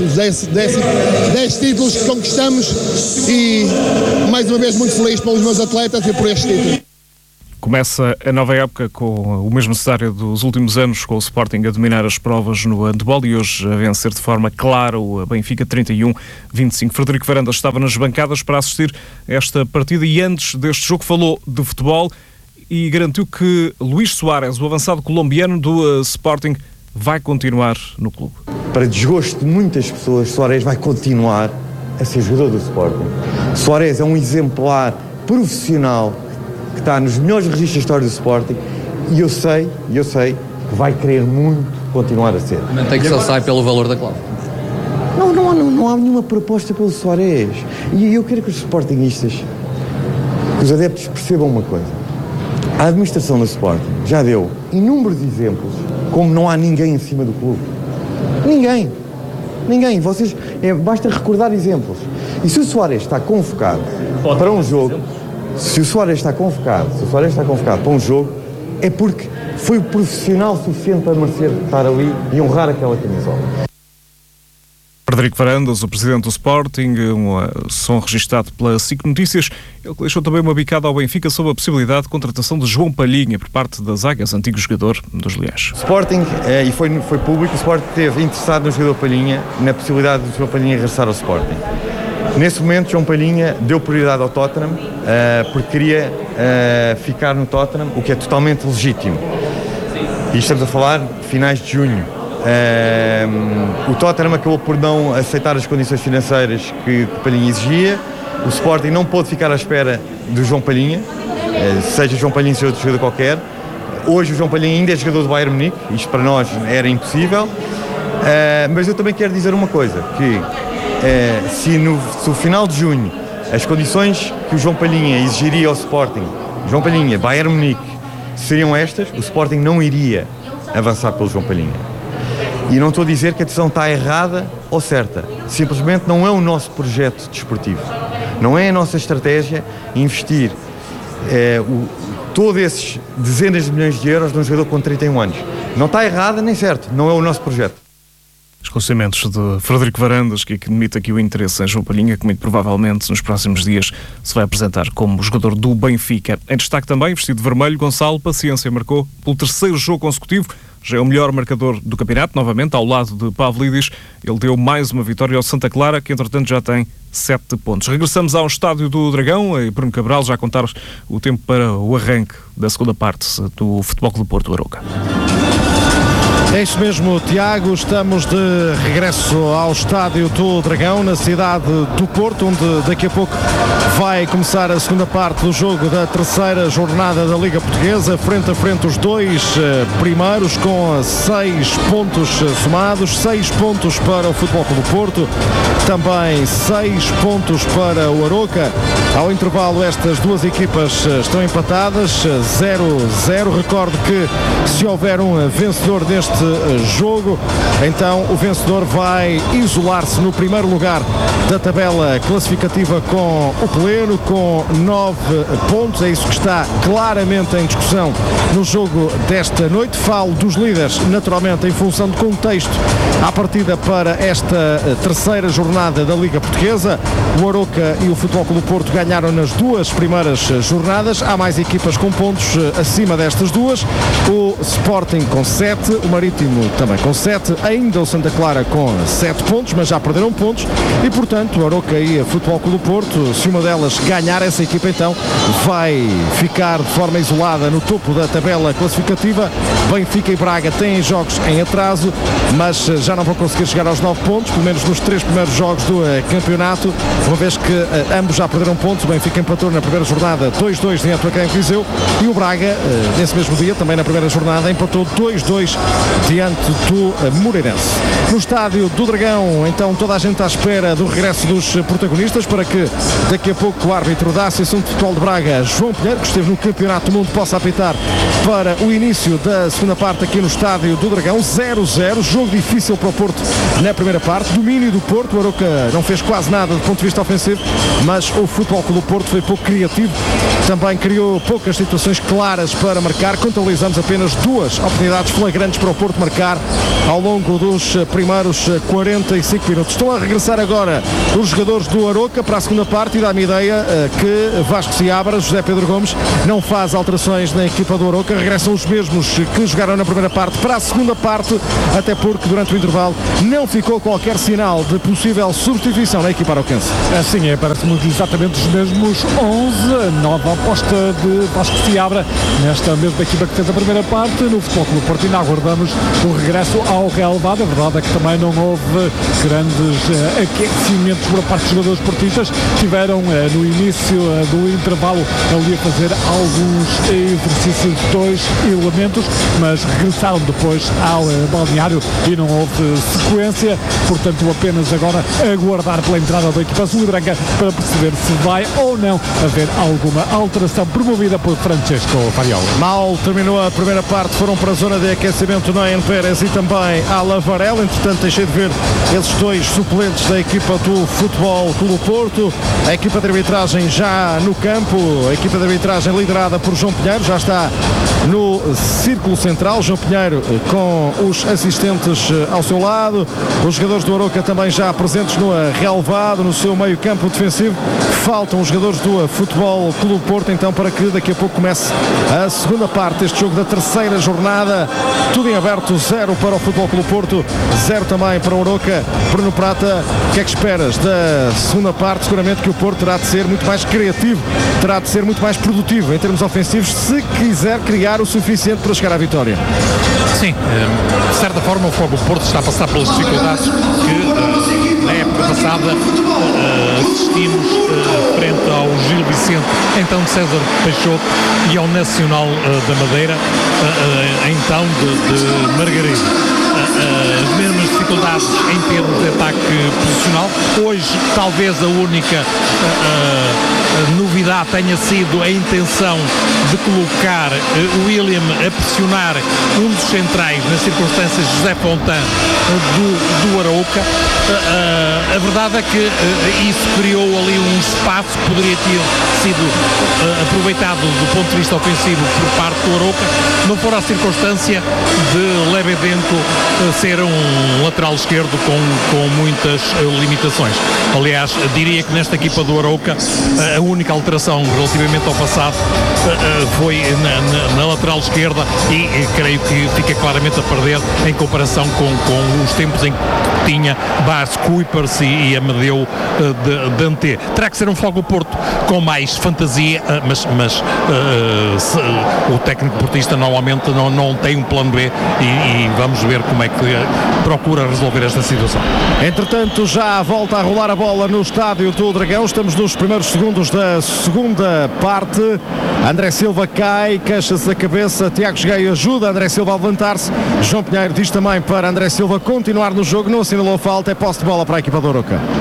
dez títulos que conquistamos e mais uma vez muito feliz pelos meus atletas e por este título. Começa a nova época com o mesmo cenário dos últimos anos, com o Sporting a dominar as provas no handball e hoje a vencer de forma clara o Benfica trinta e um a vinte e cinco. Frederico Varandas estava nas bancadas para assistir a esta partida e antes deste jogo falou de futebol e garantiu que Luís Soares, o avançado colombiano do Sporting, vai continuar no clube. Para desgosto de muitas pessoas, Soares vai continuar a ser jogador do Sporting. Soares é um exemplar profissional que está nos melhores registros da história do Sporting e eu sei, eu sei que vai querer muito continuar a ser. Mantém que só sai pelo valor da cláusula. Não, não, há, não, não há nenhuma proposta pelo Soares. E eu quero que os sportinguistas, que os adeptos percebam uma coisa. A administração do Sporting já deu inúmeros exemplos como não há ninguém em cima do clube. Ninguém. Ninguém. Vocês, é, basta recordar exemplos. E se o Soares está convocado para um jogo... Se o Soares está convocado, se o Soares está convocado para um jogo, é porque foi o profissional suficiente para merecer estar ali e honrar aquela camisola. Frederico Varandas, o presidente do Sporting, um som registado pela S I C Notícias, ele deixou também uma bicada ao Benfica sobre a possibilidade de contratação de João Palhinha por parte das Águias, antigo jogador dos Leões. O Sporting, e foi, foi público, o Sporting esteve interessado no jogador Palhinha, na possibilidade de João Palhinha regressar ao Sporting. Nesse momento, João Palhinha deu prioridade ao Tottenham uh, porque queria uh, ficar no Tottenham, o que é totalmente legítimo. E estamos a falar de finais de junho. Uh, o Tottenham acabou por não aceitar as condições financeiras que o Palhinha exigia. O Sporting não pôde ficar à espera do João Palhinha, uh, seja João Palhinha, seja outro jogador qualquer. Hoje o João Palhinha ainda é jogador do Bayern Munique, isto para nós era impossível. Uh, mas eu também quero dizer uma coisa, que É, se no, se no final de junho as condições que o João Palhinha exigiria ao Sporting, João Palhinha, Bayern Munique, seriam estas, o Sporting não iria avançar pelo João Palhinha. E não estou a dizer que a decisão está errada ou certa, simplesmente não é o nosso projeto desportivo, não é a nossa estratégia investir é, o, todos esses dezenas de milhões de euros num jogador com trinta e um anos. Não está errada nem certo, não é o nosso projeto. Esclarecimentos de Frederico Varandas, que admite aqui o interesse em João Palhinha, que muito provavelmente nos próximos dias se vai apresentar como jogador do Benfica. Em destaque também, vestido de vermelho, Gonçalo Paciência marcou pelo terceiro jogo consecutivo. Já é o melhor marcador do campeonato, novamente ao lado de Pavlidis. Ele deu mais uma vitória ao Santa Clara, que entretanto já tem sete pontos. Regressamos ao Estádio do Dragão e Bruno Cabral já a contar o tempo para o arranque da segunda parte do Futebol Clube do Porto Arouca. É isso mesmo, Tiago, estamos de regresso ao Estádio do Dragão, na cidade do Porto, onde daqui a pouco vai começar a segunda parte do jogo da terceira jornada da Liga Portuguesa, frente a frente os dois primeiros, com seis pontos somados, seis pontos para o Futebol Clube do Porto, também seis pontos para o Arouca. Ao intervalo, estas duas equipas estão empatadas, zero a zero. Recordo que se houver um vencedor deste neste jogo. Então o vencedor vai isolar-se no primeiro lugar da tabela classificativa com o pleno, com nove pontos. É isso que está claramente em discussão no jogo desta noite. Falo dos líderes, naturalmente, em função do contexto à partida para esta terceira jornada da Liga Portuguesa. O Arouca e o Futebol Clube do Porto ganharam nas duas primeiras jornadas. Há mais equipas com pontos acima destas duas. O Sporting com sete, o Marítimo também com sete, ainda o Santa Clara com sete pontos, mas já perderam pontos e, portanto, o Arouca e o Futebol Clube do Porto, se uma delas ganhar, essa equipa então vai ficar de forma isolada no topo da tabela classificativa. Benfica e Braga têm jogos em atraso, mas já não vão conseguir chegar aos nove pontos, pelo menos nos três primeiros jogos do uh, campeonato, uma vez que uh, ambos já perderam pontos. O Benfica empatou na primeira jornada dois dois diante do Académico de Viseu e o Braga, uh, nesse mesmo dia, também na primeira jornada, empatou dois dois diante do uh, Moreirense. No estádio do Dragão, então, toda a gente à espera do regresso dos protagonistas para que daqui a pouco o árbitro da Associação de Futebol de Braga, João Pinheiro, que esteve no Campeonato do Mundo, possa apitar para o início da segunda parte aqui no estádio do Dragão. Zero zero, jogo difícil para o Porto na primeira parte, domínio do Porto. O Arouca não fez quase nada do ponto de vista ofensivo, mas o Futebol Clube do Porto foi pouco criativo, também criou poucas situações claras para marcar. Contabilizamos apenas duas oportunidades flagrantes para o Porto marcar ao longo dos primeiros quarenta e cinco minutos. Estão a regressar agora os jogadores do Arouca para a segunda parte e dá-me ideia que Vasco Seabra, José Pedro Gomes, não faz alterações na equipa do Arouca. Regressam os mesmos que jogaram na primeira parte para a segunda parte, até porque durante o intervalo não ficou qualquer sinal de possível substituição na equipa arauquense. Assim é, parece-me exatamente os mesmos onze, nova aposta de Vasco Seabra nesta mesma equipa que fez a primeira parte. No Futebol Clube do Porto ainda aguardamos o regresso ao relevado. A verdade é que também não houve grandes uh, aquecimentos por parte dos jogadores portistas. Tiveram uh, no início uh, do intervalo ali a fazer alguns exercícios de dois elementos, mas regressaram depois ao uh, balneário e não houve sequência. Portanto, apenas agora aguardar pela entrada da equipa azul-branca para perceber se vai ou não haver alguma alteração promovida por Francesco Variola. Mal terminou a primeira parte, foram para a zona de aquecimento Nayan Pérez e também Alain Varela. Entretanto, deixei de ver esses dois suplentes da equipa do Futebol Clube do Porto. A equipa de arbitragem já no campo, a equipa de arbitragem liderada por João Pinheiro, já está no círculo central. João Pinheiro com os assistentes ao seu lado, os jogadores do Arouca também já presentes no relevado, no seu meio campo defensivo. Faltam os jogadores do Futebol Clube do Porto então para que daqui a pouco comece a segunda parte deste jogo da terceira jornada. Tudo em aberto, zero para o Futebol Clube do Porto, zero também para o Arouca. Bruno Prata, o que é que esperas da segunda parte? Seguramente que o Porto terá de ser muito mais criativo, terá de ser muito mais produtivo em termos ofensivos, se quiser criar o suficiente para chegar à vitória. Sim, de certa forma o Futebol do Porto está a passar pelas dificuldades que na época passada uh, assistimos uh, frente ao Gil Vicente, então de César Peixoto, e ao Nacional uh, da Madeira, uh, uh, então de, de Margarida. As mesmas dificuldades em termos de ataque posicional. Hoje talvez a única uh, uh, novidade tenha sido a intenção de colocar uh, o William a pressionar um dos centrais, nas circunstâncias José Fontan uh, do, do Arouca. Uh, uh, a verdade é que uh, isso criou ali um espaço que poderia ter sido uh, aproveitado do ponto de vista ofensivo por parte do Arouca, não fora a circunstância de Lebedento uh, ser um lateral esquerdo com, com muitas uh, limitações. Aliás, diria que nesta equipa do Arouca uh, a única alteração relativamente ao passado uh, uh, foi na, na, na lateral esquerda e, e creio que fica claramente a perder em comparação com, com os tempos em que tinha Bas Kuipers e, e Amadeu uh, de Dante. Terá que ser um Futebol do Porto com mais fantasia, uh, mas, mas uh, se, uh, o técnico portista normalmente não, não tem um plano B e, e vamos ver como é que procura resolver esta situação. Entretanto, já volta a rolar a bola no estádio do Dragão. Estamos nos primeiros segundos da segunda parte. André Silva cai, queixa-se da cabeça. Tiago Gaio ajuda André Silva a levantar-se. João Pinheiro diz também para André Silva continuar no jogo. Não assinalou falta. É posse de bola para a equipa do Arouca.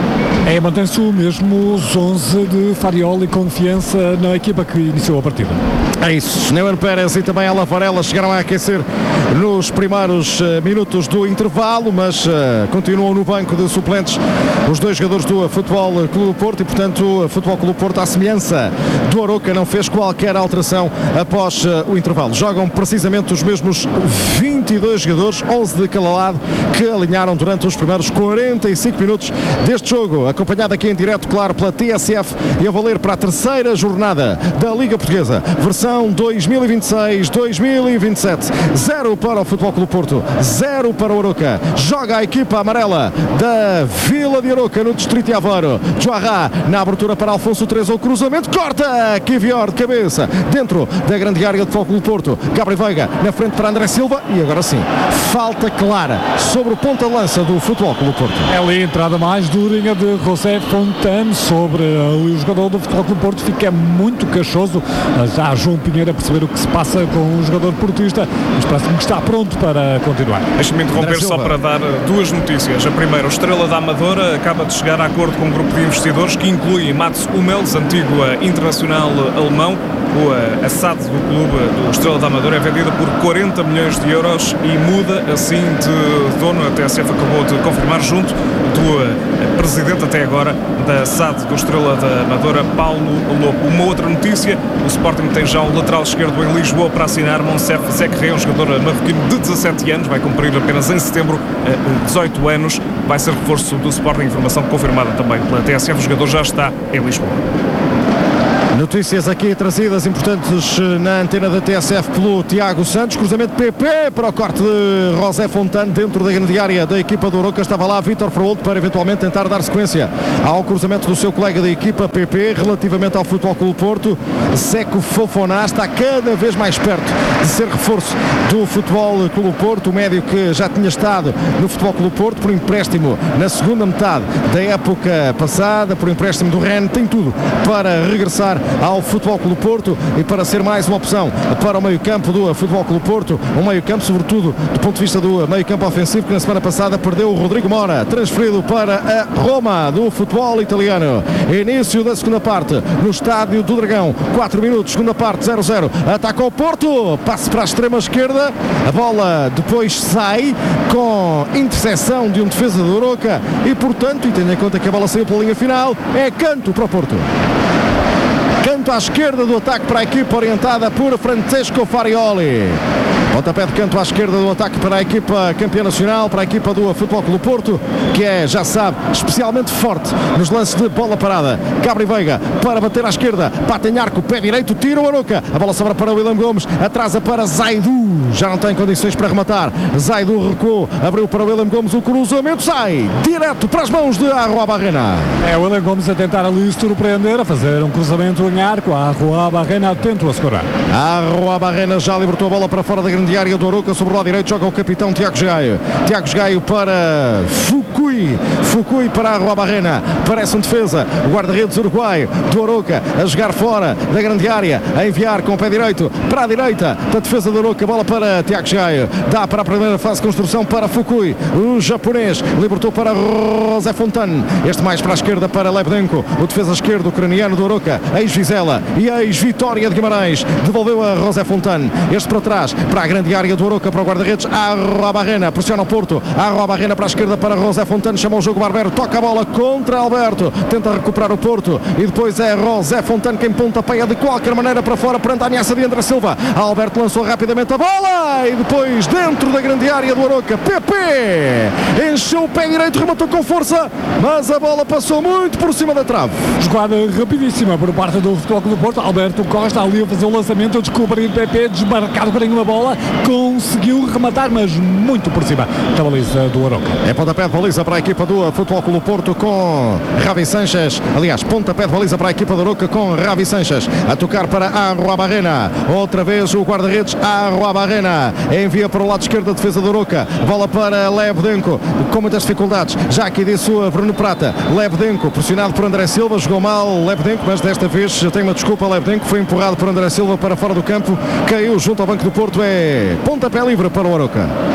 É, mantém-se o mesmo os onze de Farioli, confiança na equipa que iniciou a partida. É isso, Neuer Pérez e também Ala Varela chegaram a aquecer nos primeiros uh, minutos do intervalo, mas uh, continuam no banco de suplentes os dois jogadores do Futebol Clube Porto e, portanto, o Futebol Clube Porto, à semelhança do Arouca, não fez qualquer alteração após uh, o intervalo. Jogam precisamente os mesmos vinte e dois jogadores, onze de cada lado, que alinharam durante os primeiros quarenta e cinco minutos deste jogo, acompanhado aqui em direto, claro, pela T S F e a valer para a terceira jornada da Liga Portuguesa, versão dois mil e vinte e seis dois mil e vinte e sete. Zero para o Futebol Clube Porto, zero para o Arouca. Joga a equipa amarela da Vila de Arouca no distrito de Aveiro. Joarra na abertura para Alfonso três, o cruzamento, corta Kivior de cabeça dentro da grande área do Futebol Clube Porto. Gabriel Veiga na frente para André Silva e agora sim, falta clara sobre o ponta de lança do Futebol Clube Porto. É ali a entrada mais durinha de José Fontane sobre o jogador do Futebol Clube Porto, fica muito queixoso. Já João Pinheiro a perceber o que se passa com o jogador portista, mas parece-me que está pronto para continuar. Deixa-me interromper só para dar duas notícias. A primeira, o Estrela da Amadora acaba de chegar a acordo com um grupo de investidores que inclui Mats Hummels, antigo internacional alemão. A S A D do clube do Estrela da Amadora é vendida por quarenta milhões de euros e muda assim de dono. A T S F acabou de confirmar junto do presidente até agora da S A D do Estrela da Amadora, Paulo Lopo. Uma outra notícia, o Sporting tem já o lateral esquerdo em Lisboa para assinar, Monsef Zekre, um jogador marroquino de dezassete anos, vai cumprir apenas em setembro dezoito anos, vai ser reforço do Sporting, informação confirmada também pela T S F, o jogador já está em Lisboa. Notícias aqui trazidas importantes na antena da T S F pelo Tiago Santos. Cruzamento P P para o corte de José Fontane dentro da grande área da equipa do Arouca. Estava lá Vítor Froldo para eventualmente tentar dar sequência ao cruzamento do seu colega da equipa P P. Relativamente ao Futebol Clube Porto, Seco Fofoná está cada vez mais perto de ser reforço do Futebol Clube Porto. O médio que já tinha estado no Futebol Clube Porto por empréstimo na segunda metade da época passada, por empréstimo do Rennes, tem tudo para regressar ao Futebol Clube Porto e para ser mais uma opção para o meio-campo do Futebol Clube Porto, um meio-campo sobretudo do ponto de vista do meio-campo ofensivo, que na semana passada perdeu o Rodrigo Mora, transferido para a Roma do futebol italiano. Início da segunda parte no Estádio do Dragão, quatro minutos, segunda parte, zero a zero, ataca o Porto, passe para a extrema esquerda, a bola depois sai com interseção de um defesa do Arouca e, portanto, e tendo em conta que a bola saiu pela linha final, é canto para o Porto. Canto à esquerda do ataque para a equipa orientada por Francesco Farioli. Pontapé de canto à esquerda do ataque para a equipa campeã nacional, para a equipa do Futebol Clube Porto, que é, já sabe, especialmente forte nos lances de bola parada. Gabriel Veiga para bater à esquerda, bate em arco, pé direito, tira o Arouca. A bola sobra para o William Gomes, atrasa para Zaidu, já não tem condições para rematar. Zaidu recuou, abriu para o William Gomes, o cruzamento sai direto para as mãos de Arruabarrena. É o William Gomes a tentar ali surpreender, a fazer um cruzamento em arco. A Arruabarrena tenta assegurar. A Arruabarrena já libertou a bola para fora da grande área do Arouca, sobre o lado direito joga o capitão Tiago Gaio. Tiago Gaio para Fukui. Fukui para a Arruabarrena. Parece um defesa. O guarda-redes uruguaio do Arouca a jogar fora da grande área, a enviar com o pé direito para a direita da defesa do Arouca. Bola para Tiago Gaio. Dá para a primeira fase de construção para Fukui. O japonês libertou para José Fontane. Este mais para a esquerda para Lebdenko. O defesa esquerdo ucraniano do Arouca. Ex-Vizela e ex-Vitória de Guimarães. Devolveu a José Fontane. Este para trás para a grande área do Arouca, para o guarda-redes Arruabarrena, pressiona o Porto, Arruabarrena para a esquerda para José Fontane, chama o jogo Barbero, toca a bola contra Alberto, tenta recuperar o Porto e depois é José Fontane quem pontapeia de qualquer maneira para fora perante a ameaça de André Silva. Alberto lançou rapidamente a bola e depois dentro da grande área do Arouca, P P encheu o pé direito, rematou com força, mas a bola passou muito por cima da trave. Jogada rapidíssima por parte do Futebol Clube do Porto. Alberto Costa ali a fazer o lançamento, a descobrir P P, desmarcado para uma bola, conseguiu rematar, mas muito por cima da baliza do Arouca. É pontapé de baliza para a equipa do Futebol Clube do Porto com Ravi Sanches. Aliás, pontapé de baliza para a equipa do Arouca com Ravi Sanches. A tocar para Arruabarrena. Outra vez o guarda-redes Arruabarrena. Envia para o lado esquerdo a defesa do Arouca. Bola para Lebdenko, com muitas dificuldades. Já aqui disse o Bruno Prata. Lebdenko, pressionado por André Silva. Jogou mal Lebdenko, mas desta vez já tem uma desculpa. Lebdenko foi empurrado por André Silva para fora do campo. Caiu junto ao banco do Porto. É pontapé livre para o Arouca.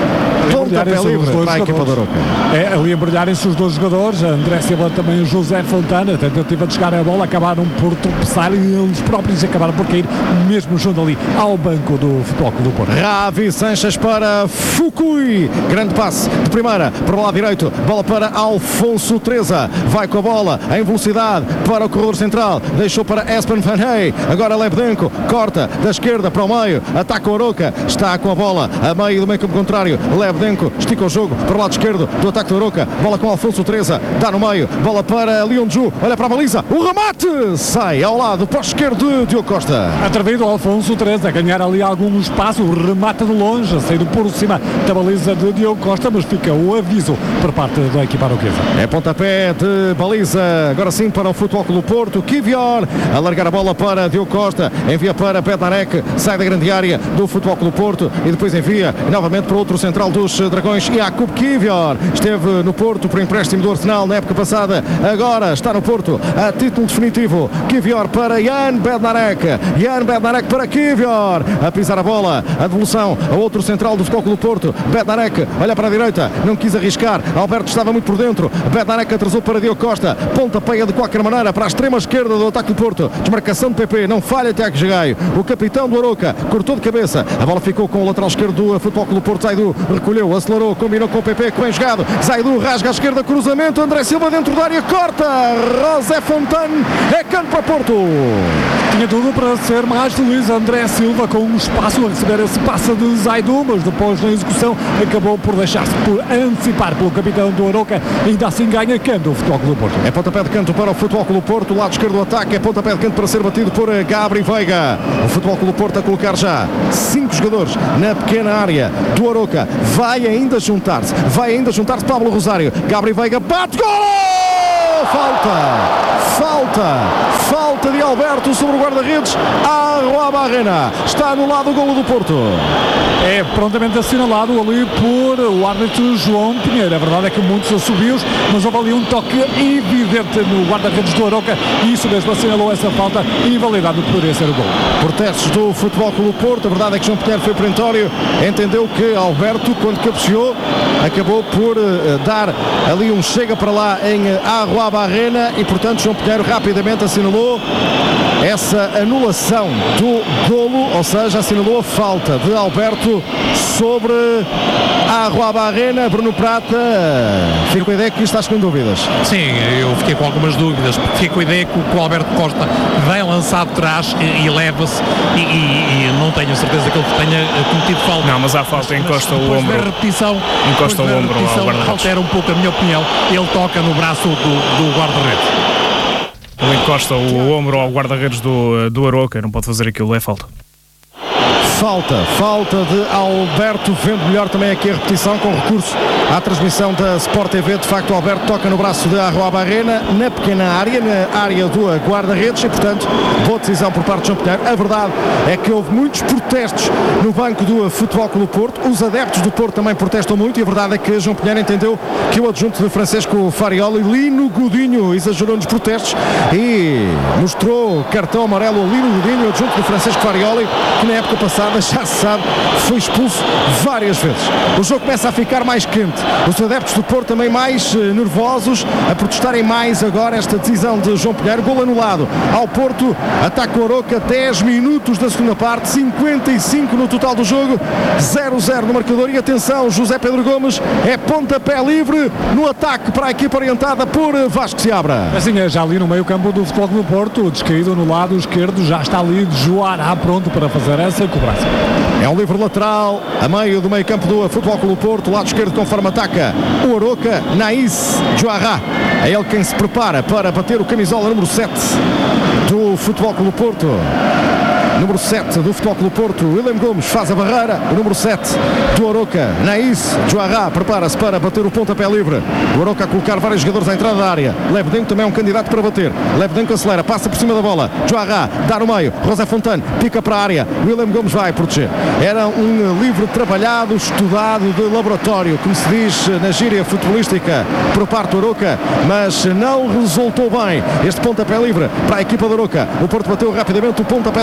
embrulharem-se livre os dois para a equipa da jogadores. Arouca. É, ali embrulharem-se os dois jogadores, André Silva também o José Fontana, tentativa de chegar a bola, acabaram por tropeçar e eles próprios acabaram por cair mesmo junto ali ao banco do Futebol Clube do Porto. Ravi Sanches para Fukui, grande passe de primeira para o lado direito, bola para Alfonso Treza, vai com a bola em velocidade para o corredor central, deixou para Espen Van Hey, agora Lebdenko, corta da esquerda para o meio, ataca o Arouca, está com a bola a meio do meio campo contrário, Lebdenko estica o jogo para o lado esquerdo do ataque do Arouca, bola com Alfonso Treza, dá no meio, bola para Leon Ju, olha para a baliza, o remate sai ao lado, para o esquerdo de Diogo Costa. Atrevido Alfonso Treza a ganhar ali algum espaço, remata de longe, a sair por cima da baliza de Diogo Costa, mas fica o aviso por parte da equipa arouquesa. É pontapé de baliza, agora sim para o Futebol Clube do Porto, Kivior, a largar a bola para Diogo Costa, envia para Bednarek, sai da grande área do Futebol Clube do Porto e depois envia novamente para outro central dos Dragões, Jakub Kivior, esteve no Porto por empréstimo do Arsenal na época passada, agora está no Porto a título definitivo, Kivior para Jan Bednarek, Jan Bednarek para Kivior, a pisar a bola, a devolução a outro central do Futebol Clube do Porto, Bednarek, olha para a direita, não quis arriscar, Alberto estava muito por dentro, Bednarek atrasou para Diogo Costa, pontapé de qualquer maneira para a extrema esquerda do ataque do Porto, desmarcação de P P, não falha Tiago Gaio, o capitão do Arouca, cortou de cabeça, a bola ficou com o lateral esquerdo do Futebol Clube do Porto, Zaidu recolheu, acelerou, combinou com o P P, que bem jogado, Zaidu rasga à esquerda, cruzamento, André Silva dentro da área, corta, José Fontana, é canto para Porto. Tinha tudo para ser mais feliz André Silva com um espaço a receber esse passe de Zaidu, mas depois na execução acabou por deixar-se por antecipar pelo capitão do Arouca, ainda assim ganha canto o Futebol Clube do Porto. É pontapé de canto para o Futebol Clube do Porto, lado esquerdo do ataque, é pontapé de canto para ser batido por Gabri Veiga. O Futebol Clube do Porto a colocar já cinco jogadores na pequena área do Arouca, vai ainda juntar-se, vai ainda juntar-se Pablo Rosário, Gabri Veiga, bate, gol! Falta! Falta! Falta de Alberto sobre o guarda-redes, Arroa Barrena, está anulado o golo do Porto. É prontamente assinalado ali por o árbitro João Pinheiro. A verdade é que muitos assobios, mas houve ali um toque evidente no guarda-redes do Arouca e isso mesmo assinalou essa falta invalidada que poderia ser o gol. Protestos do Futebol Clube do Porto, a verdade é que João Pinheiro foi perentório, entendeu que Alberto, quando cabeceou, acabou por uh, dar ali um chega para lá em Arroa Barrena e portanto João Pinheiro rapidamente assinalou essa anulação do golo, ou seja, assinalou a falta de Alberto sobre a Arroa Barrena. Bruno Prata, fico com a ideia que estás com dúvidas. Sim, eu fiquei com algumas dúvidas, porque fiquei com a ideia que o Alberto Costa vem lançado de trás e, e leva-se e, e, e não tenho certeza que ele tenha cometido falta. Não, mas há falta, encosta o depois ombro. Da repetição, encosta o ombro repetição, ao guarda-redes. altera um pouco a minha opinião, ele toca no braço do, do guarda-redes. Ele encosta o ombro ao guarda-redes do, do Arouca, não pode fazer aquilo, é falta. Falta, falta de Alberto, vendo melhor também aqui a repetição com recurso à transmissão da Sport T V. De facto, o Alberto toca no braço de Arroa Barrena na pequena área, na área do guarda-redes e, portanto, boa decisão por parte de João Pinheiro. A verdade é que houve muitos protestos no banco do Futebol Clube do Porto. Os adeptos do Porto também protestam muito e a verdade é que João Pinheiro entendeu que o adjunto de Francisco Farioli, Lino Godinho, exagerou nos protestos e mostrou cartão amarelo a Lino Godinho, adjunto de Francisco Farioli, que na época passada, já se sabe, foi expulso várias vezes. O jogo começa a ficar mais quente, os adeptos do Porto também mais uh, nervosos, a protestarem mais agora esta decisão de João Pinheiro. Gol anulado ao Porto, ataque o Arouca, dez minutos da segunda parte, cinquenta e cinco no total do jogo, zero a zero no marcador. E atenção, José Pedro Gomes, é pontapé livre no ataque para a equipa orientada por Vasco Seabra. Assim é, já ali no meio campo do Futebol Clube do Porto, descaído no lado esquerdo, já está ali Joará pronto para fazer essa cobrança. É um livre lateral a meio do meio campo do Futebol Clube do Porto, lado esquerdo conforme ataca o Arouca, Naís Joará, é ele quem se prepara para bater o camisola número sete do Futebol Clube do Porto. Número sete do Futebol Clube do Porto, William Gomes faz a barreira. O número sete do Arouca, Naís Joará, prepara-se para bater o pontapé livre. O Arouca a colocar vários jogadores à entrada da área. Lebdenko também é um candidato para bater. Lebdenko acelera, passa por cima da bola. Joará dá no meio. José Fontana pica para a área. William Gomes vai proteger. Era um livre trabalhado, estudado de laboratório, como se diz na gíria futebolística, por parte do Arouca, mas não resultou bem este pontapé livre para a equipa do Arouca. O Porto bateu rapidamente o pontapé de baliza.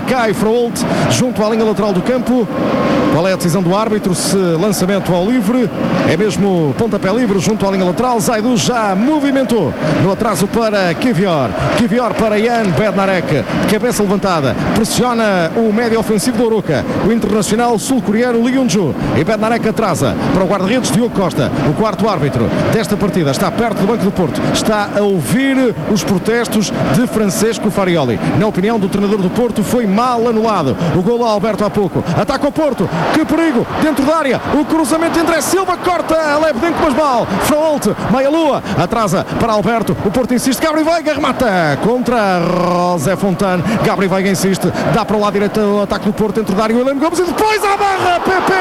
cai Fraolt junto à linha lateral do campo. Qual é a decisão do árbitro? Se lançamento ao livre, é mesmo pontapé livre junto à linha lateral. Zaidu já movimentou no atraso para Kivior. Kivior para Jan Bednarek, cabeça levantada, pressiona o médio ofensivo do Oroca, o internacional sul-coreano Lee Yun-ju, e Bednarek atrasa para o guarda-redes Diogo Costa. O quarto árbitro desta partida está perto do banco do Porto, está a ouvir os protestos de Francesco Farioli. Na opinião do treinador do Porto, foi mal anulado o golo a Alberto há pouco. Ataca o Porto, que perigo dentro da área, o cruzamento de André Silva, corta a leve dentro, mas mal. Fraolt, meia-lua, atrasa para Alberto, o Porto insiste, Gabri Veiga remata contra José Fontane. Gabri Veiga insiste, dá para o lado direito o ataque do Porto dentro da área, William Gomes, e depois à barra, Pepe!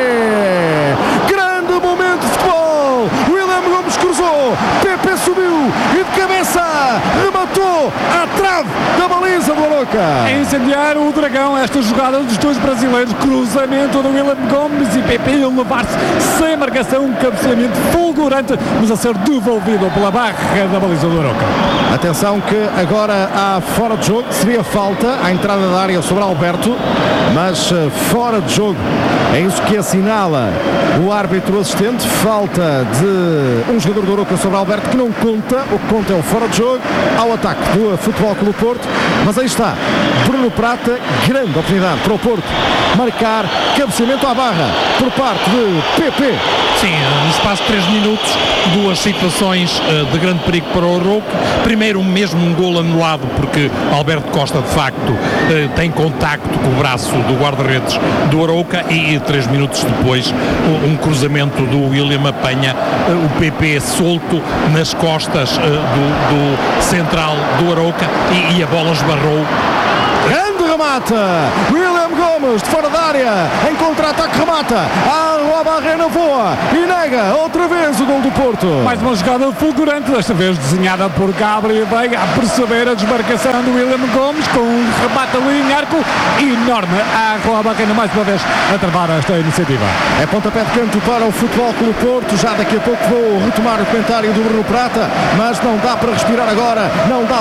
Grande momento de futebol, William Gomes cruzou, Pepe subiu e de cabeça rematou à trave da baliza do Oroca. É incendiar o Dragão esta jogada dos dois brasileiros, cruzamento do William Gomes e Pepe a levar-se sem marcação, um cabeceamento fulgurante, mas a ser devolvido pela barra da baliza do Oroca. Atenção que agora há fora de jogo, seria falta à entrada da área sobre Alberto, mas fora de jogo, é isso que assinala o árbitro assistente, falta de um jogador do Oroca sobre Alberto, que não conta, o que conta é o fora de jogo, ao ataque do Futebol Clube Porto. Mas aí está, Bruno Prata, grande oportunidade para o Porto marcar, cabeceamento à barra por parte de Pepe. Sim, no espaço de três minutos, duas situações uh, de grande perigo para o Oroca. Primeiro, mesmo um golo anulado, porque Alberto Costa, de facto, uh, tem contacto com o braço do guarda-redes do Oroca, e, e três minutos depois, um, um cruzamento do William apanha uh, o Pepe solto nas costas uh, do, do central do Oroca, e, e a bola esbarrou. Grande remate, William Gomes de fora da área, em contra-ataque remata, a barreira voa e nega outra vez o gol do Porto. Mais uma jogada fulgurante, desta vez desenhada por Gabri Veiga, a perceber a desmarcação do William Gomes, com um remate ali em arco enorme, a Rua Barreira mais uma vez a travar esta iniciativa. É pontapé de canto para o Futebol Clube Porto. Já daqui a pouco vou retomar o comentário do Bruno Prata, mas não dá para respirar agora, não dá